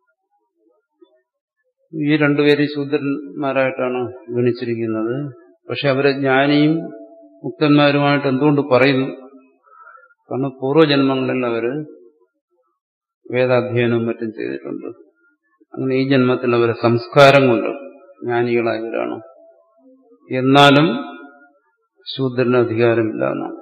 Speaker 1: ഈ രണ്ടുപേരും ശൂദ്രന്മാരായിട്ടാണ് ഗണിച്ചിരിക്കുന്നത്. പക്ഷെ അവരെ ജ്ഞാനിയും മുക്തന്മാരുമായിട്ട് എന്തുകൊണ്ട് പറയുന്നു? കാരണം പൂർവ്വജന്മങ്ങളിൽ അവര് വേദാധ്യയനവും മറ്റും ചെയ്തിട്ടുണ്ട്. അങ്ങനെ ഈ ജന്മത്തിൽ അവരെ സംസ്കാരം കൊണ്ട് ജ്ഞാനികളായവരാണ്. എന്നാലും ശൂദ്രന് അധികാരമില്ല എന്നാണ്.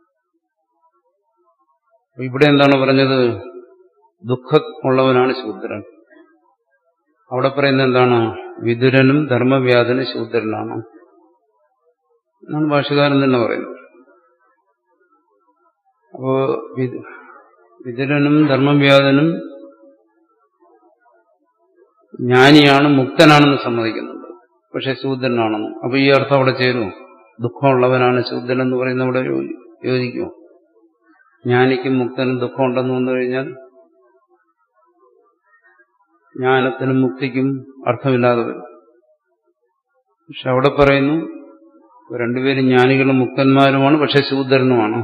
Speaker 1: ഇവിടെ എന്താണ് പറഞ്ഞത്? ദുഃഖമുള്ളവനാണ് ശൂദ്രൻ. അവിടെ പറയുന്നത് എന്താണ്? വിതുരനും ധർമ്മവ്യാധനും ശൂദ്രനാണ് എന്നാണ് ഭാഷ്യകാരൻ തന്നെ പറയുന്നത്. അപ്പോ വിതുരനും ധർമ്മവ്യാധനും ജ്ഞാനിയാണ്, മുക്തനാണെന്ന് സമ്മതിക്കുന്നുണ്ട്. പക്ഷെ ശൂദ്രനാണെന്ന്. അപ്പൊ ഈ അർത്ഥം അവിടെ ചേരുമോ? ദുഃഖമുള്ളവനാണ് ശൂദ്രൻ എന്ന് പറയുന്ന അവിടെ യോജിക്കുമോ? ജ്ഞാനിക്കും മുക്തനും ദുഃഖമുണ്ടെന്ന് വന്നു കഴിഞ്ഞാൽ ജ്ഞാനത്തിനും മുക്തിക്കും അർത്ഥമില്ലാതെ വരും. പക്ഷെ അവിടെ പറയുന്നു രണ്ടുപേരും ജ്ഞാനികളും മുക്തന്മാരുമാണ്, പക്ഷെ ശൂദ്രനുമാണ്.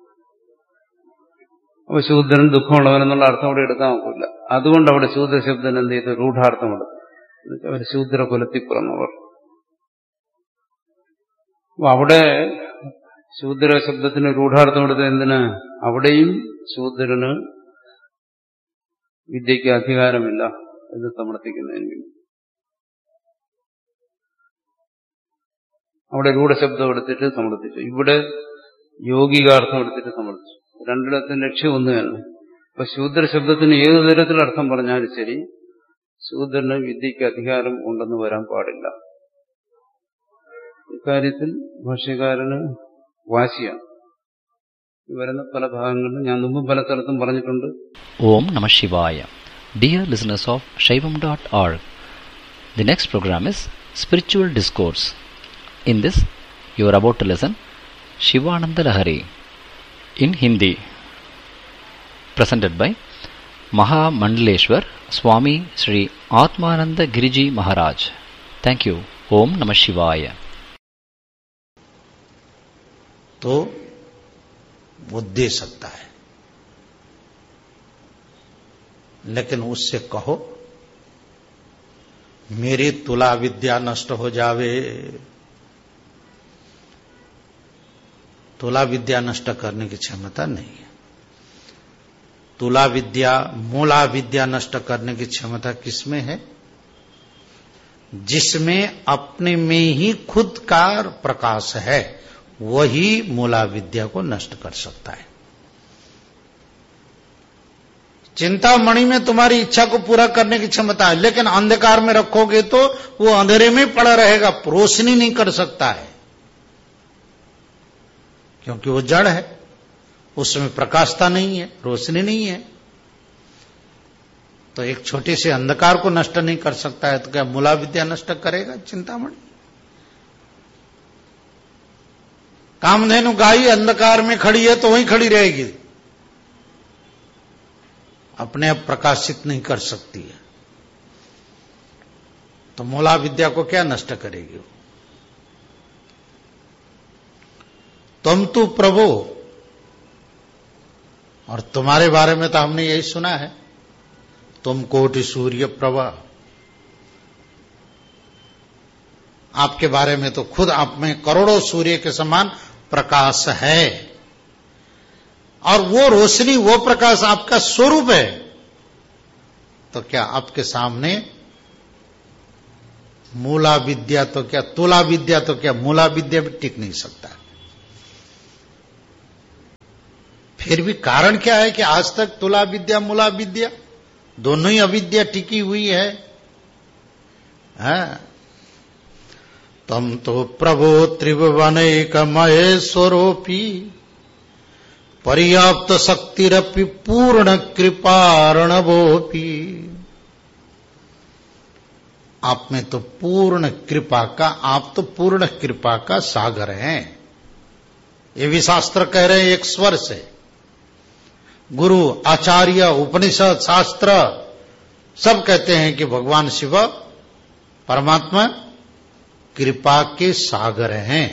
Speaker 1: അപ്പൊ ശൂദ്രൻ ദുഃഖമുള്ളവനെന്നുള്ള അർത്ഥം അവിടെ എടുക്കാൻ നോക്കില്ല. അതുകൊണ്ട് അവിടെ ശൂദ്രശബ്ദൻ എന്ത് ചെയ്തു? രൂഢാർത്ഥം എടുത്തു. അവർ ശൂദ്ര കുലത്തിൽ പിറന്നവർ. അപ്പൊ അവിടെ ശൂദ്രശബ്ദത്തിന് രൂഢാർത്ഥം എടുത്തത് എന്തിന്? അവിടെയും ശൂദ്രന് വിദ്യയ്ക്ക് അധികാരമില്ല എന്ന് സമർത്ഥിക്കുന്നതിന് വേണ്ടി അവിടെ രൂഢശബ്ദം എടുത്തിട്ട് സമർത്ഥിച്ചു. ഇവിടെ യൗകികാർത്ഥം എടുത്തിട്ട് സമർത്ഥിച്ചു. രണ്ടിടത്തും ലക്ഷ്യം ഒന്ന് തന്നെ. അപ്പൊ ശൂദ്രശബ്ദത്തിന് ഏതു തരത്തിൽ അർത്ഥം പറഞ്ഞാലും ശരി, ശൂദ്രന് വിദ്യയ്ക്ക് അധികാരം ഉണ്ടെന്ന് വരാൻ പാടില്ല. ഇക്കാര്യത്തിൽ ഭാഷ്യകാരന് വാശിയാണ്. വരുന്ന പല ഭാഗങ്ങളിലും ഞാൻ മുമ്പ് പല സ്ഥലത്തും പറഞ്ഞിട്ടുണ്ട്.
Speaker 2: Om Namah Shivaya. Dear listeners of Shaivam.org, the next program is Spiritual Discourse. In this, you are about to listen Shivananda Lahari in Hindi, presented by Maha Mandaleshwar Swami Sri Atmananda Giriji Maharaj. Thank you. Om Namah Shivaya.
Speaker 3: तो वो दे सकता है, लेकिन उससे कहो मेरी तुला विद्या नष्ट हो जावे। तुला विद्या नष्ट करने की क्षमता नहीं है। तुला विद्या, मूला विद्या नष्ट करने की क्षमता किसमें है? जिसमें अपने में ही खुद का प्रकाश है, वही मूला विद्या को नष्ट कर सकता है। चिंतामणि में तुम्हारी इच्छा को पूरा करने की क्षमता है, लेकिन अंधकार में रखोगे तो वो अंधेरे में पड़ा रहेगा, रोशनी नहीं कर सकता है, क्योंकि वो जड़ है, उसमें प्रकाशता नहीं है, रोशनी नहीं है। तो एक छोटे से अंधकार को नष्ट नहीं कर सकता है, तो क्या मूला विद्या नष्ट करेगा चिंतामणि? कामधेनु गाय अंधकार में खड़ी है तो वहीं खड़ी रहेगी, अपने आप प्रकाशित नहीं कर सकती है। तो मूला विद्या को क्या नष्ट करेगी? तुम तो प्रभु, और तुम्हारे बारे में तो हमने यही सुना है, तुम कोटि सूर्य प्रभा। आपके बारे में तो खुद आप में करोड़ों सूर्य के समान प्रकाश है, और वो रोशनी, वो प्रकाश आपका स्वरूप है। तो क्या आपके सामने मूला विद्या तो क्या, तुला विद्या तो क्या, मूला विद्या भी टिक नहीं सकता। फिर भी कारण क्या है कि आज तक तुला विद्या, मूला विद्या दोनों ही अविद्या टिकी हुई है। तम तो प्रभो त्रिभुवनैक महेश्वरोपि पर्याप्त शक्तिरपि पूर्ण कृपार्णवोपि। आप में तो पूर्ण कृपा का, आप तो पूर्ण कृपा का सागर हैं। ये भी शास्त्र कह रहे हैं एक स्वर से। गुरु, आचार्य, उपनिषद, शास्त्र सब कहते हैं कि भगवान शिव परमात्मा कृपा के सागर हैं।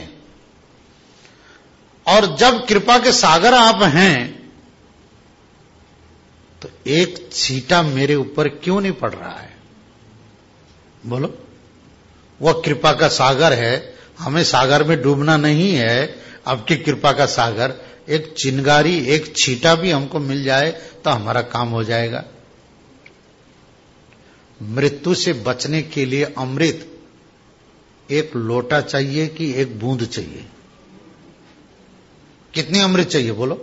Speaker 3: और जब कृपा के सागर आप हैं, तो एक छींटा मेरे ऊपर क्यों नहीं पड़ रहा है? बोलो। वह कृपा का सागर है, हमें सागर में डूबना नहीं है। आपकी कृपा का सागर, एक चिंगारी, एक छींटा भी हमको मिल जाए तो हमारा काम हो जाएगा। मृत्यु से बचने के लिए अमृत एक लोटा चाहिए कि एक बूंद चाहिए? कितनी अमृत चाहिए बोलो?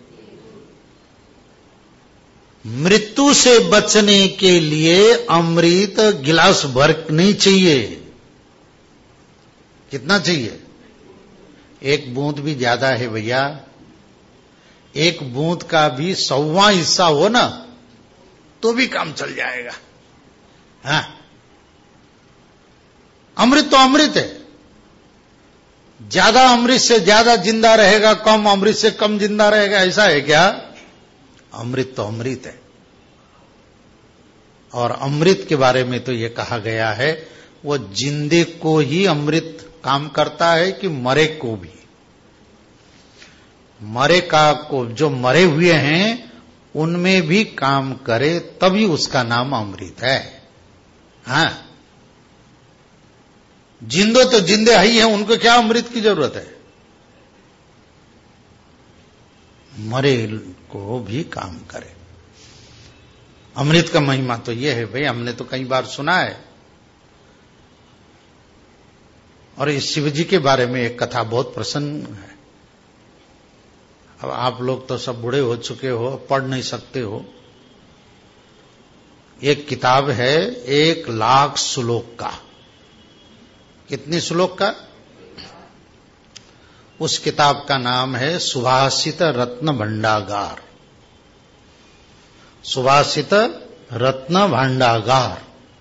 Speaker 3: मृत्यु से बचने के लिए अमृत गिलास भर नहीं चाहिए। कितना चाहिए? एक बूंद भी ज्यादा है भैया। एक बूंद का भी 100वां हिस्सा हो ना तो भी काम चल जाएगा। हाँ, अमृत तो अमृत है। ज्यादा अमृत से ज्यादा जिंदा रहेगा, कम अमृत से कम जिंदा रहेगा, ऐसा है क्या? अमृत तो अमृत है। और अमृत के बारे में तो यह कहा गया है, वो जिंदे को ही अमृत काम करता है कि मरे को भी। मरे का को, जो मरे हुए हैं उनमें भी काम करे तभी उसका नाम अमृत है। हाँ, जिंदो तो जिंदे ही हैं, उनको क्या अमृत की जरूरत है? मरे को भी काम करे। अमृत का महिमा तो यह है भाई, हमने तो कई बार सुना है। और इस शिव जी के बारे में एक कथा बहुत प्रसन्न है। अब आप लोग तो सब बूढ़े हो चुके हो, पढ़ नहीं सकते हो। एक किताब है 1,00,000 श्लोक का। कितने श्लोक का? उस किताब का नाम है सुभाषित रत्न भंडागार। सुभाषित रत्न भंडागार,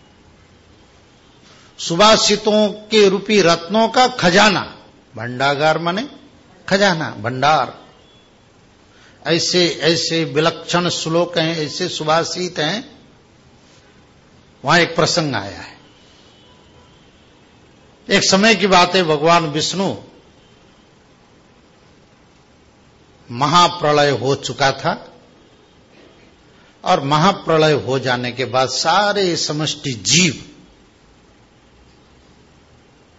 Speaker 3: सुभाषितों के रूपी रत्नों का खजाना। भंडागार माने खजाना, भंडार। ऐसे ऐसे विलक्षण श्लोक हैं, ऐसे सुभाषित हैं। वहां एक प्रसंग आया है। एक समय की बात है, भगवान विष्णु, महाप्रलय हो चुका था और महाप्रलय हो जाने के बाद सारे समष्टि जीव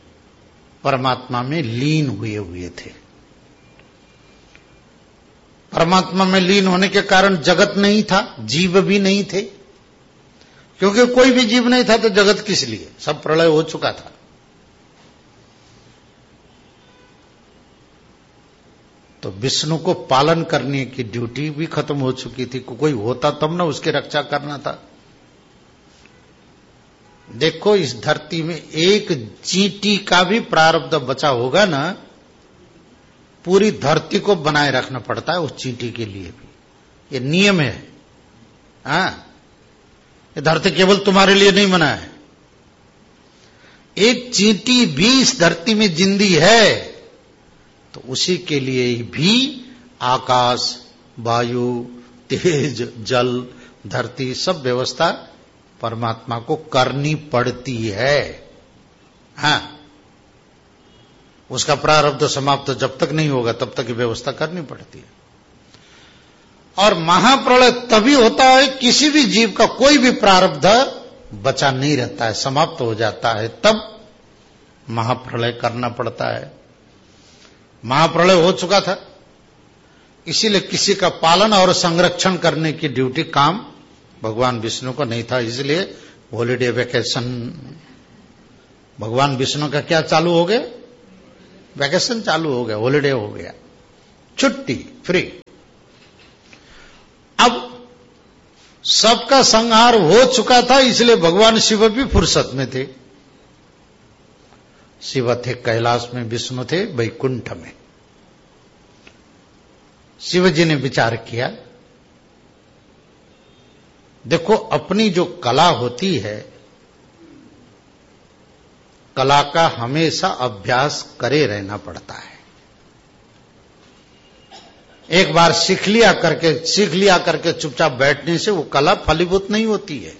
Speaker 3: परमात्मा में लीन हुए थे। परमात्मा में लीन होने के कारण जगत नहीं था, जीव भी नहीं थे, क्योंकि कोई भी जीव नहीं था तो जगत किस लिए, सब प्रलय हो चुका था। तो विष्णु को पालन करने की ड्यूटी भी खत्म हो चुकी थी, कोई होता तब ना उसकी रक्षा करना था। देखो इस धरती में एक चींटी का भी प्रारब्ध बचा होगा ना, पूरी धरती को बनाए रखना पड़ता है उस चींटी के लिए भी, ये नियम है। हाँ, ये धरती केवल तुम्हारे लिए नहीं बना है, एक चींटी भी इस धरती में जिंदी है तो उसी के लिए भी आकाश, वायु, तेज, जल, धरती सब व्यवस्था परमात्मा को करनी पड़ती है। हाँ, उसका प्रारब्ध समाप्त जब तक नहीं होगा तब तक व्यवस्था करनी पड़ती है। और महाप्रलय तभी होता है, किसी भी जीव का कोई भी प्रारब्ध बचा नहीं रहता है, समाप्त हो जाता है, तब महाप्रलय करना पड़ता है। महाप्रलय हो चुका था, इसीलिए किसी का पालन और संरक्षण करने की ड्यूटी काम भगवान विष्णु को नहीं था। इसलिए हॉलीडे वेकेशन, भगवान विष्णु का क्या चालू हो गया, वैकेशन चालू हो गया, हॉलीडे हो गया, छुट्टी, फ्री। अब सबका संहार हो चुका था, इसलिए भगवान शिव भी फुर्सत में थे। शिव थे कैलाश में, विष्णु थे वैकुंठ में। शिव जी ने विचार किया, देखो अपनी जो कला होती है, कला का हमेशा अभ्यास करे रहना पड़ता है। एक बार सीख लिया करके चुपचाप बैठने से वो कला फलीभूत नहीं होती है।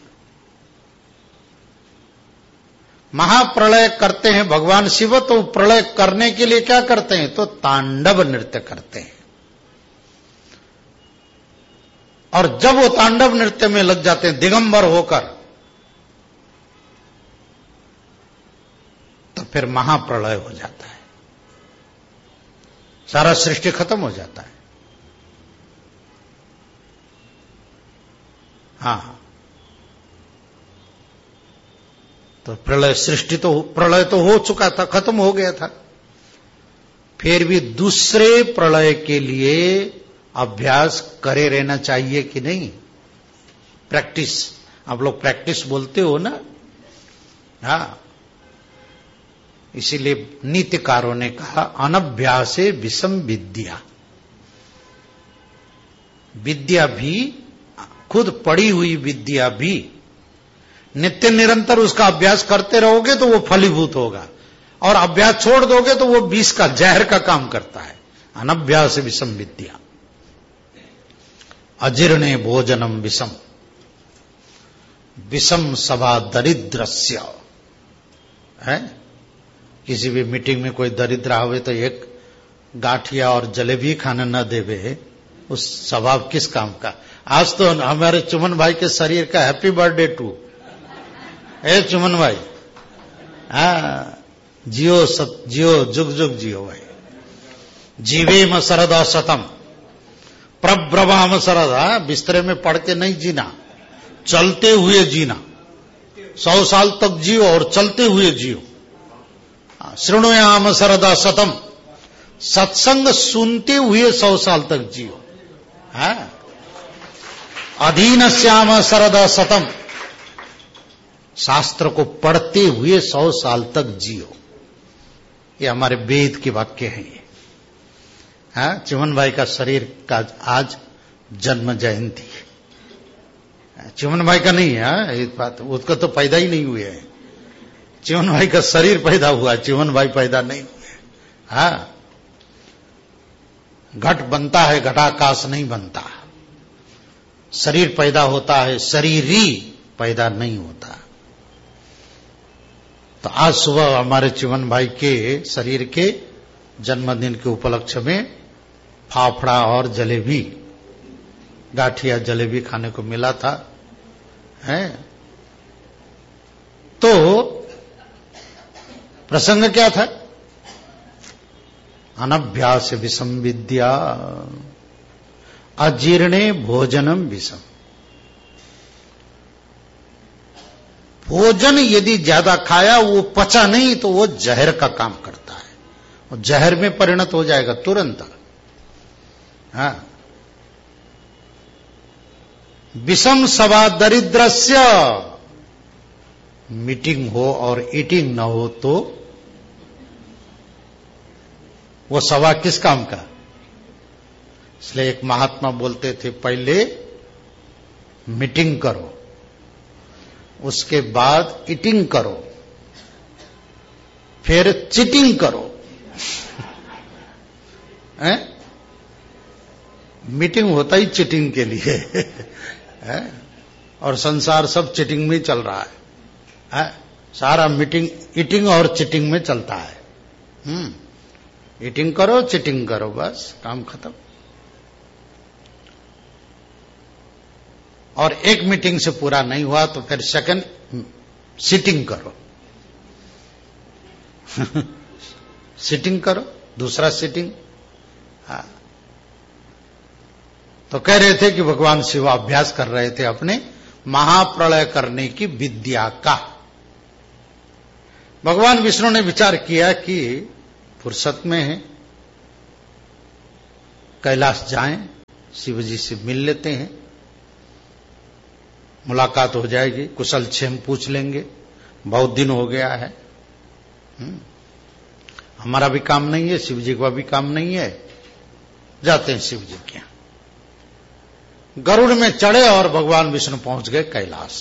Speaker 3: महाप्रलय करते हैं भगवान शिव, तो प्रलय करने के लिए क्या करते हैं, तो तांडव नृत्य करते हैं। और जब वो तांडव नृत्य में लग जाते हैं दिगंबर होकर, तो फिर महाप्रलय हो जाता है, सारा सृष्टि खत्म हो जाता है। हाँ, तो प्रलय तो हो चुका था, खत्म हो गया था। फिर भी दूसरे प्रलय के लिए अभ्यास करे रहना चाहिए कि नहीं, प्रैक्टिस। आप लोग प्रैक्टिस बोलते हो ना, हाँ, इसीलिए नीतिकारों ने कहा अनभ्यासे विषम विद्या। विद्या भी, खुद पढ़ी हुई विद्या भी, नित्य निरंतर उसका अभ्यास करते रहोगे तो वो फलीभूत होगा, और अभ्यास छोड़ दोगे तो वो विष का, जहर का काम करता है। अनभ्यास विषम विद्या, अजीर्णे भोजनम विषम, विषम सभा दरिद्रस्य। है, किसी भी मीटिंग में कोई दरिद्र आवे तो एक गाठिया और जलेबी खाने न देवे, उस स्वभाव किस काम का। आज तो हमारे चुमन भाई के शरीर का हैप्पी बर्थडे टू। ए चुमन भाई, हाँ, जियो जियो, जुग जुग जियो भाई। जीवेम शरदा शतम प्रब्रवाम शरदा, बिस्तरे में पड़ के नहीं जीना, चलते हुए जीना। 100 साल तक जियो और चलते हुए जियो। शृणुयाम शरदा शतम, सत्संग सुनते हुए 100 साल तक जियो। हाँ, अधीनस्याम शरदा शतम, शास्त्र को पढ़ते हुए 100 साल तक जियो। ये हमारे वेद के वाक्य हैं ये। हाँ, चिमन भाई का शरीर का आज जन्म जयंती है। चिमन भाई का नहीं है ये बात, उसका तो पैदा ही नहीं हुए हैं। चिमन भाई का शरीर पैदा हुआ, चिमन भाई पैदा नहीं हुए। हाँ, घट बनता है, घटाकाश नहीं बनता। शरीर पैदा होता है, शरीरी पैदा नहीं होता। तो आज सुबह हमारे चिमन भाई के शरीर के जन्मदिन के उपलक्ष्य में फाफड़ा और जलेबी, गाठिया जलेबी खाने को मिला था। है, तो प्रसंग क्या था, अनभ्यास विषम विद्या। अजीर्णे भोजनम विषम। भोजन यदि ज्यादा खाया वो पचा नहीं तो वो जहर का काम करता है और जहर में परिणत हो जाएगा तुरंत। हाँ, विषम सवा दरिद्रस्य, मीटिंग हो और ईटिंग न हो तो वो सवा किस काम का। इसलिए एक महात्मा बोलते थे, पहले मीटिंग करो, उसके बाद ईटिंग करो, फिर चीटिंग करो। मीटिंग होता ही चीटिंग के लिए है? और संसार सब चीटिंग में चल रहा है? सारा मीटिंग ईटिंग और चीटिंग में चलता है। ईटिंग करो, चीटिंग करो, बस काम खत्म। और एक मीटिंग से पूरा नहीं हुआ तो फिर सेकंड सिटिंग करो। सिटिंग करो, दूसरा सिटिंग। हाँ, तो कह रहे थे कि भगवान शिव अभ्यास कर रहे थे अपने महाप्रलय करने की विद्या का। भगवान विष्णु ने विचार किया कि फुर्सत में है, कैलाश जाएं, शिव जी से मिल लेते हैं, मुलाकात हो जाएगी, कुशल क्षेम पूछ लेंगे, बहुत दिन हो गया है। हमारा भी काम नहीं है, शिव जी का भी काम नहीं है, जाते हैं शिव जी के यहां। गरुड़ में चढ़े और भगवान विष्णु पहुंच गए कैलाश।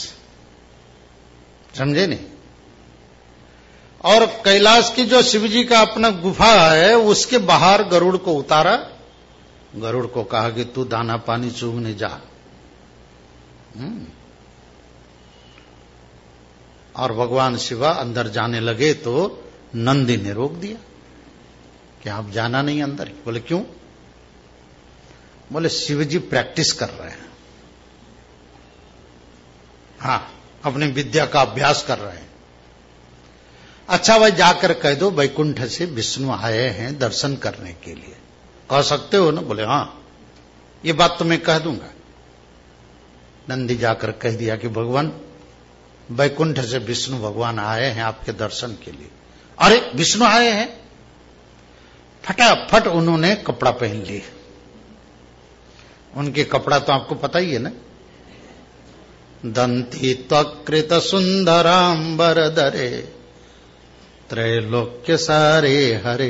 Speaker 3: समझे नहीं? और कैलाश की जो शिव जी का अपना गुफा है उसके बाहर गरुड़ को उतारा। गरुड़ को कहा कि तू दाना पानी चूगने जा। और भगवान शिवा अंदर जाने लगे तो नंदी ने रोक दिया कि आप जाना नहीं अंदर। बोले क्यों? बोले शिव जी प्रैक्टिस कर रहे हैं। हाँ, अपनी विद्या का अभ्यास कर रहे हैं। अच्छा भाई, जाकर कह दो वैकुंठ से विष्णु आए हैं दर्शन करने के लिए। कह सकते हो ना? बोले हाँ, ये बात तो मैं कह दूंगा। नंदी जाकर कह दिया कि भगवान वैकुंठ से विष्णु भगवान आए हैं आपके दर्शन के लिए। अरे विष्णु आए हैं? फटाफट उन्होंने कपड़ा पहन लिए। उनके कपड़ा तो आपको पता ही है ना, दंती त्वकृत सुंदरांबर दरे त्रैलोक्य सारे हरे।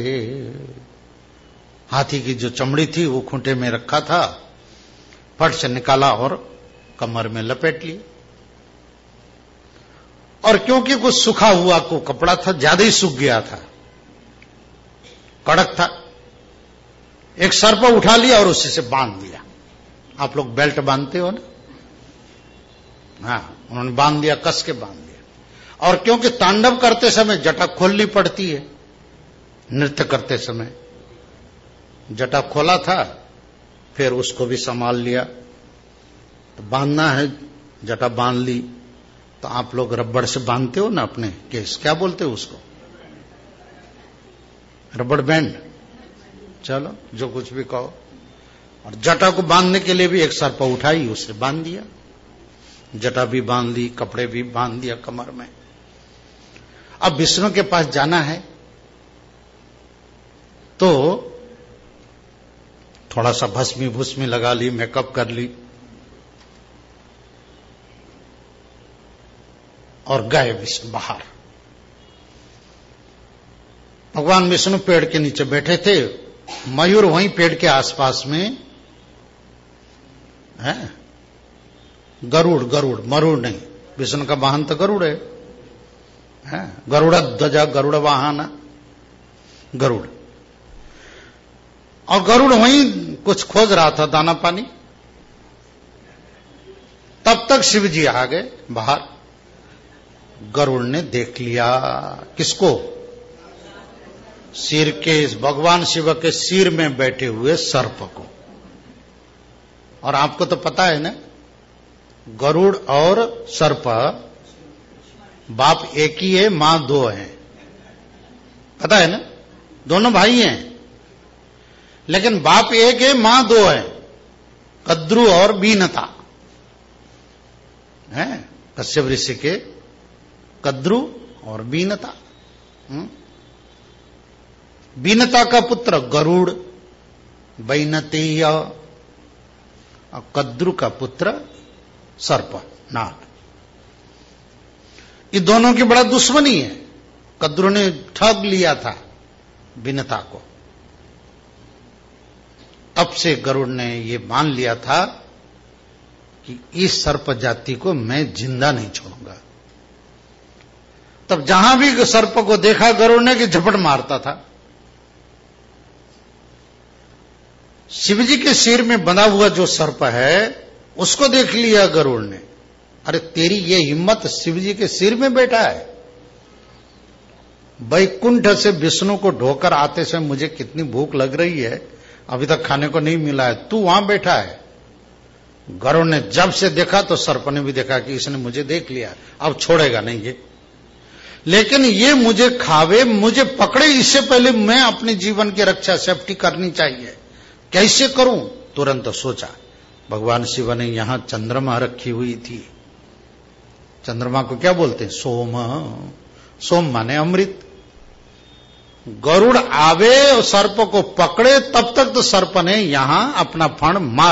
Speaker 3: हाथी की जो चमड़ी थी वो खूंटे में रखा था, फट से निकाला और कमर में लपेट लिया। और क्योंकि कुछ सूखा हुआ को कपड़ा था, ज्यादा ही सूख गया था, कड़क था, एक सर्प उठा लिया और उसी से बांध दिया। आप लोग बेल्ट बांधते हो ना? हाँ, उन्होंने बांध दिया, कस के बांध दिया। और क्योंकि तांडव करते समय जटा खोलनी पड़ती है, नृत्य करते समय जटा खोला था, फिर उसको भी संभाल लिया। तो बांधना है, जटा बांध ली। तो आप लोग रबड़ से बांधते हो ना अपने केस, क्या बोलते हो उसको? रबड़ बैंड। चलो, जो कुछ भी कहो। और जटा को बांधने के लिए भी एक सर्प उठाई, उससे बांध दिया। जटा भी बांध ली, कपड़े भी बांध दिया कमर में। अब विष्णु के पास जाना है तो थोड़ा सा भस्मी भुस्मी लगा ली, मेकअप कर ली और गए विष्णु बाहर। भगवान विष्णु पेड़ के नीचे बैठे थे, मयूर वहीं पेड़ के आसपास में है। गरुड़, गरुड़, मरुड़ नहीं, विष्णु का वाहन तो गरुड़ है। गरुड़ ध्वजा गरुड़ वाहन, गरुड़। और गरुड़ वहीं कुछ खोज रहा था, दाना पानी। तब तक शिव जी आ गए बाहर। गरुड़ ने देख लिया किसको? सिर के, भगवान शिव के सिर में बैठे हुए सर्प को। और आपको तो पता है ना, गरुड़ और सर्प बाप एक ही है, मां दो है। पता है ना, दोनों भाई हैं, लेकिन बाप एक है, मां दो है। कद्रु और बीनता है, कश्यप ऋषि के कद्रु और बीनता। बीनता का पुत्र गरुड़, बैनतेय, और कद्रु का पुत्र सर्प, नाग। ये दोनों की बड़ा दुश्मनी है। कद्रु ने ठग लिया था बीनता को, तब से गरुड़ ने ये मान लिया था कि इस सर्प जाति को मैं जिंदा नहीं छोड़ूंगा। तब जहां भी सर्प को देखा गरुड़ ने कि झपट मारता था। शिवजी के सिर में बंधा हुआ जो सर्प है उसको देख लिया गरुड़ ने, अरे तेरी ये हिम्मत, शिवजी के सिर में बैठा है। वैकुंठ से विष्णु को ढोकर आते से मुझे कितनी भूख लग रही है, अभी तक खाने को नहीं मिला है, तू वहां बैठा है। गरुड़ ने जब से देखा तो सर्प ने भी देखा कि इसने मुझे देख लिया, अब छोड़ेगा नहीं ये, लेकिन ये मुझे खावे, मुझे पकड़े, इससे पहले मैं अपने जीवन की रक्षा सेफ्टी करनी चाहिए। कैसे करूं? तुरंत सोचा। भगवान शिव ने यहां चंद्रमा रखी हुई थी। चंद्रमा को क्या बोलते हैं? सोम। सोम माने अमृत। गरुड़ आवे और सर्प को पकड़े, तब तक तो सर्प ने यहां अपना फण मार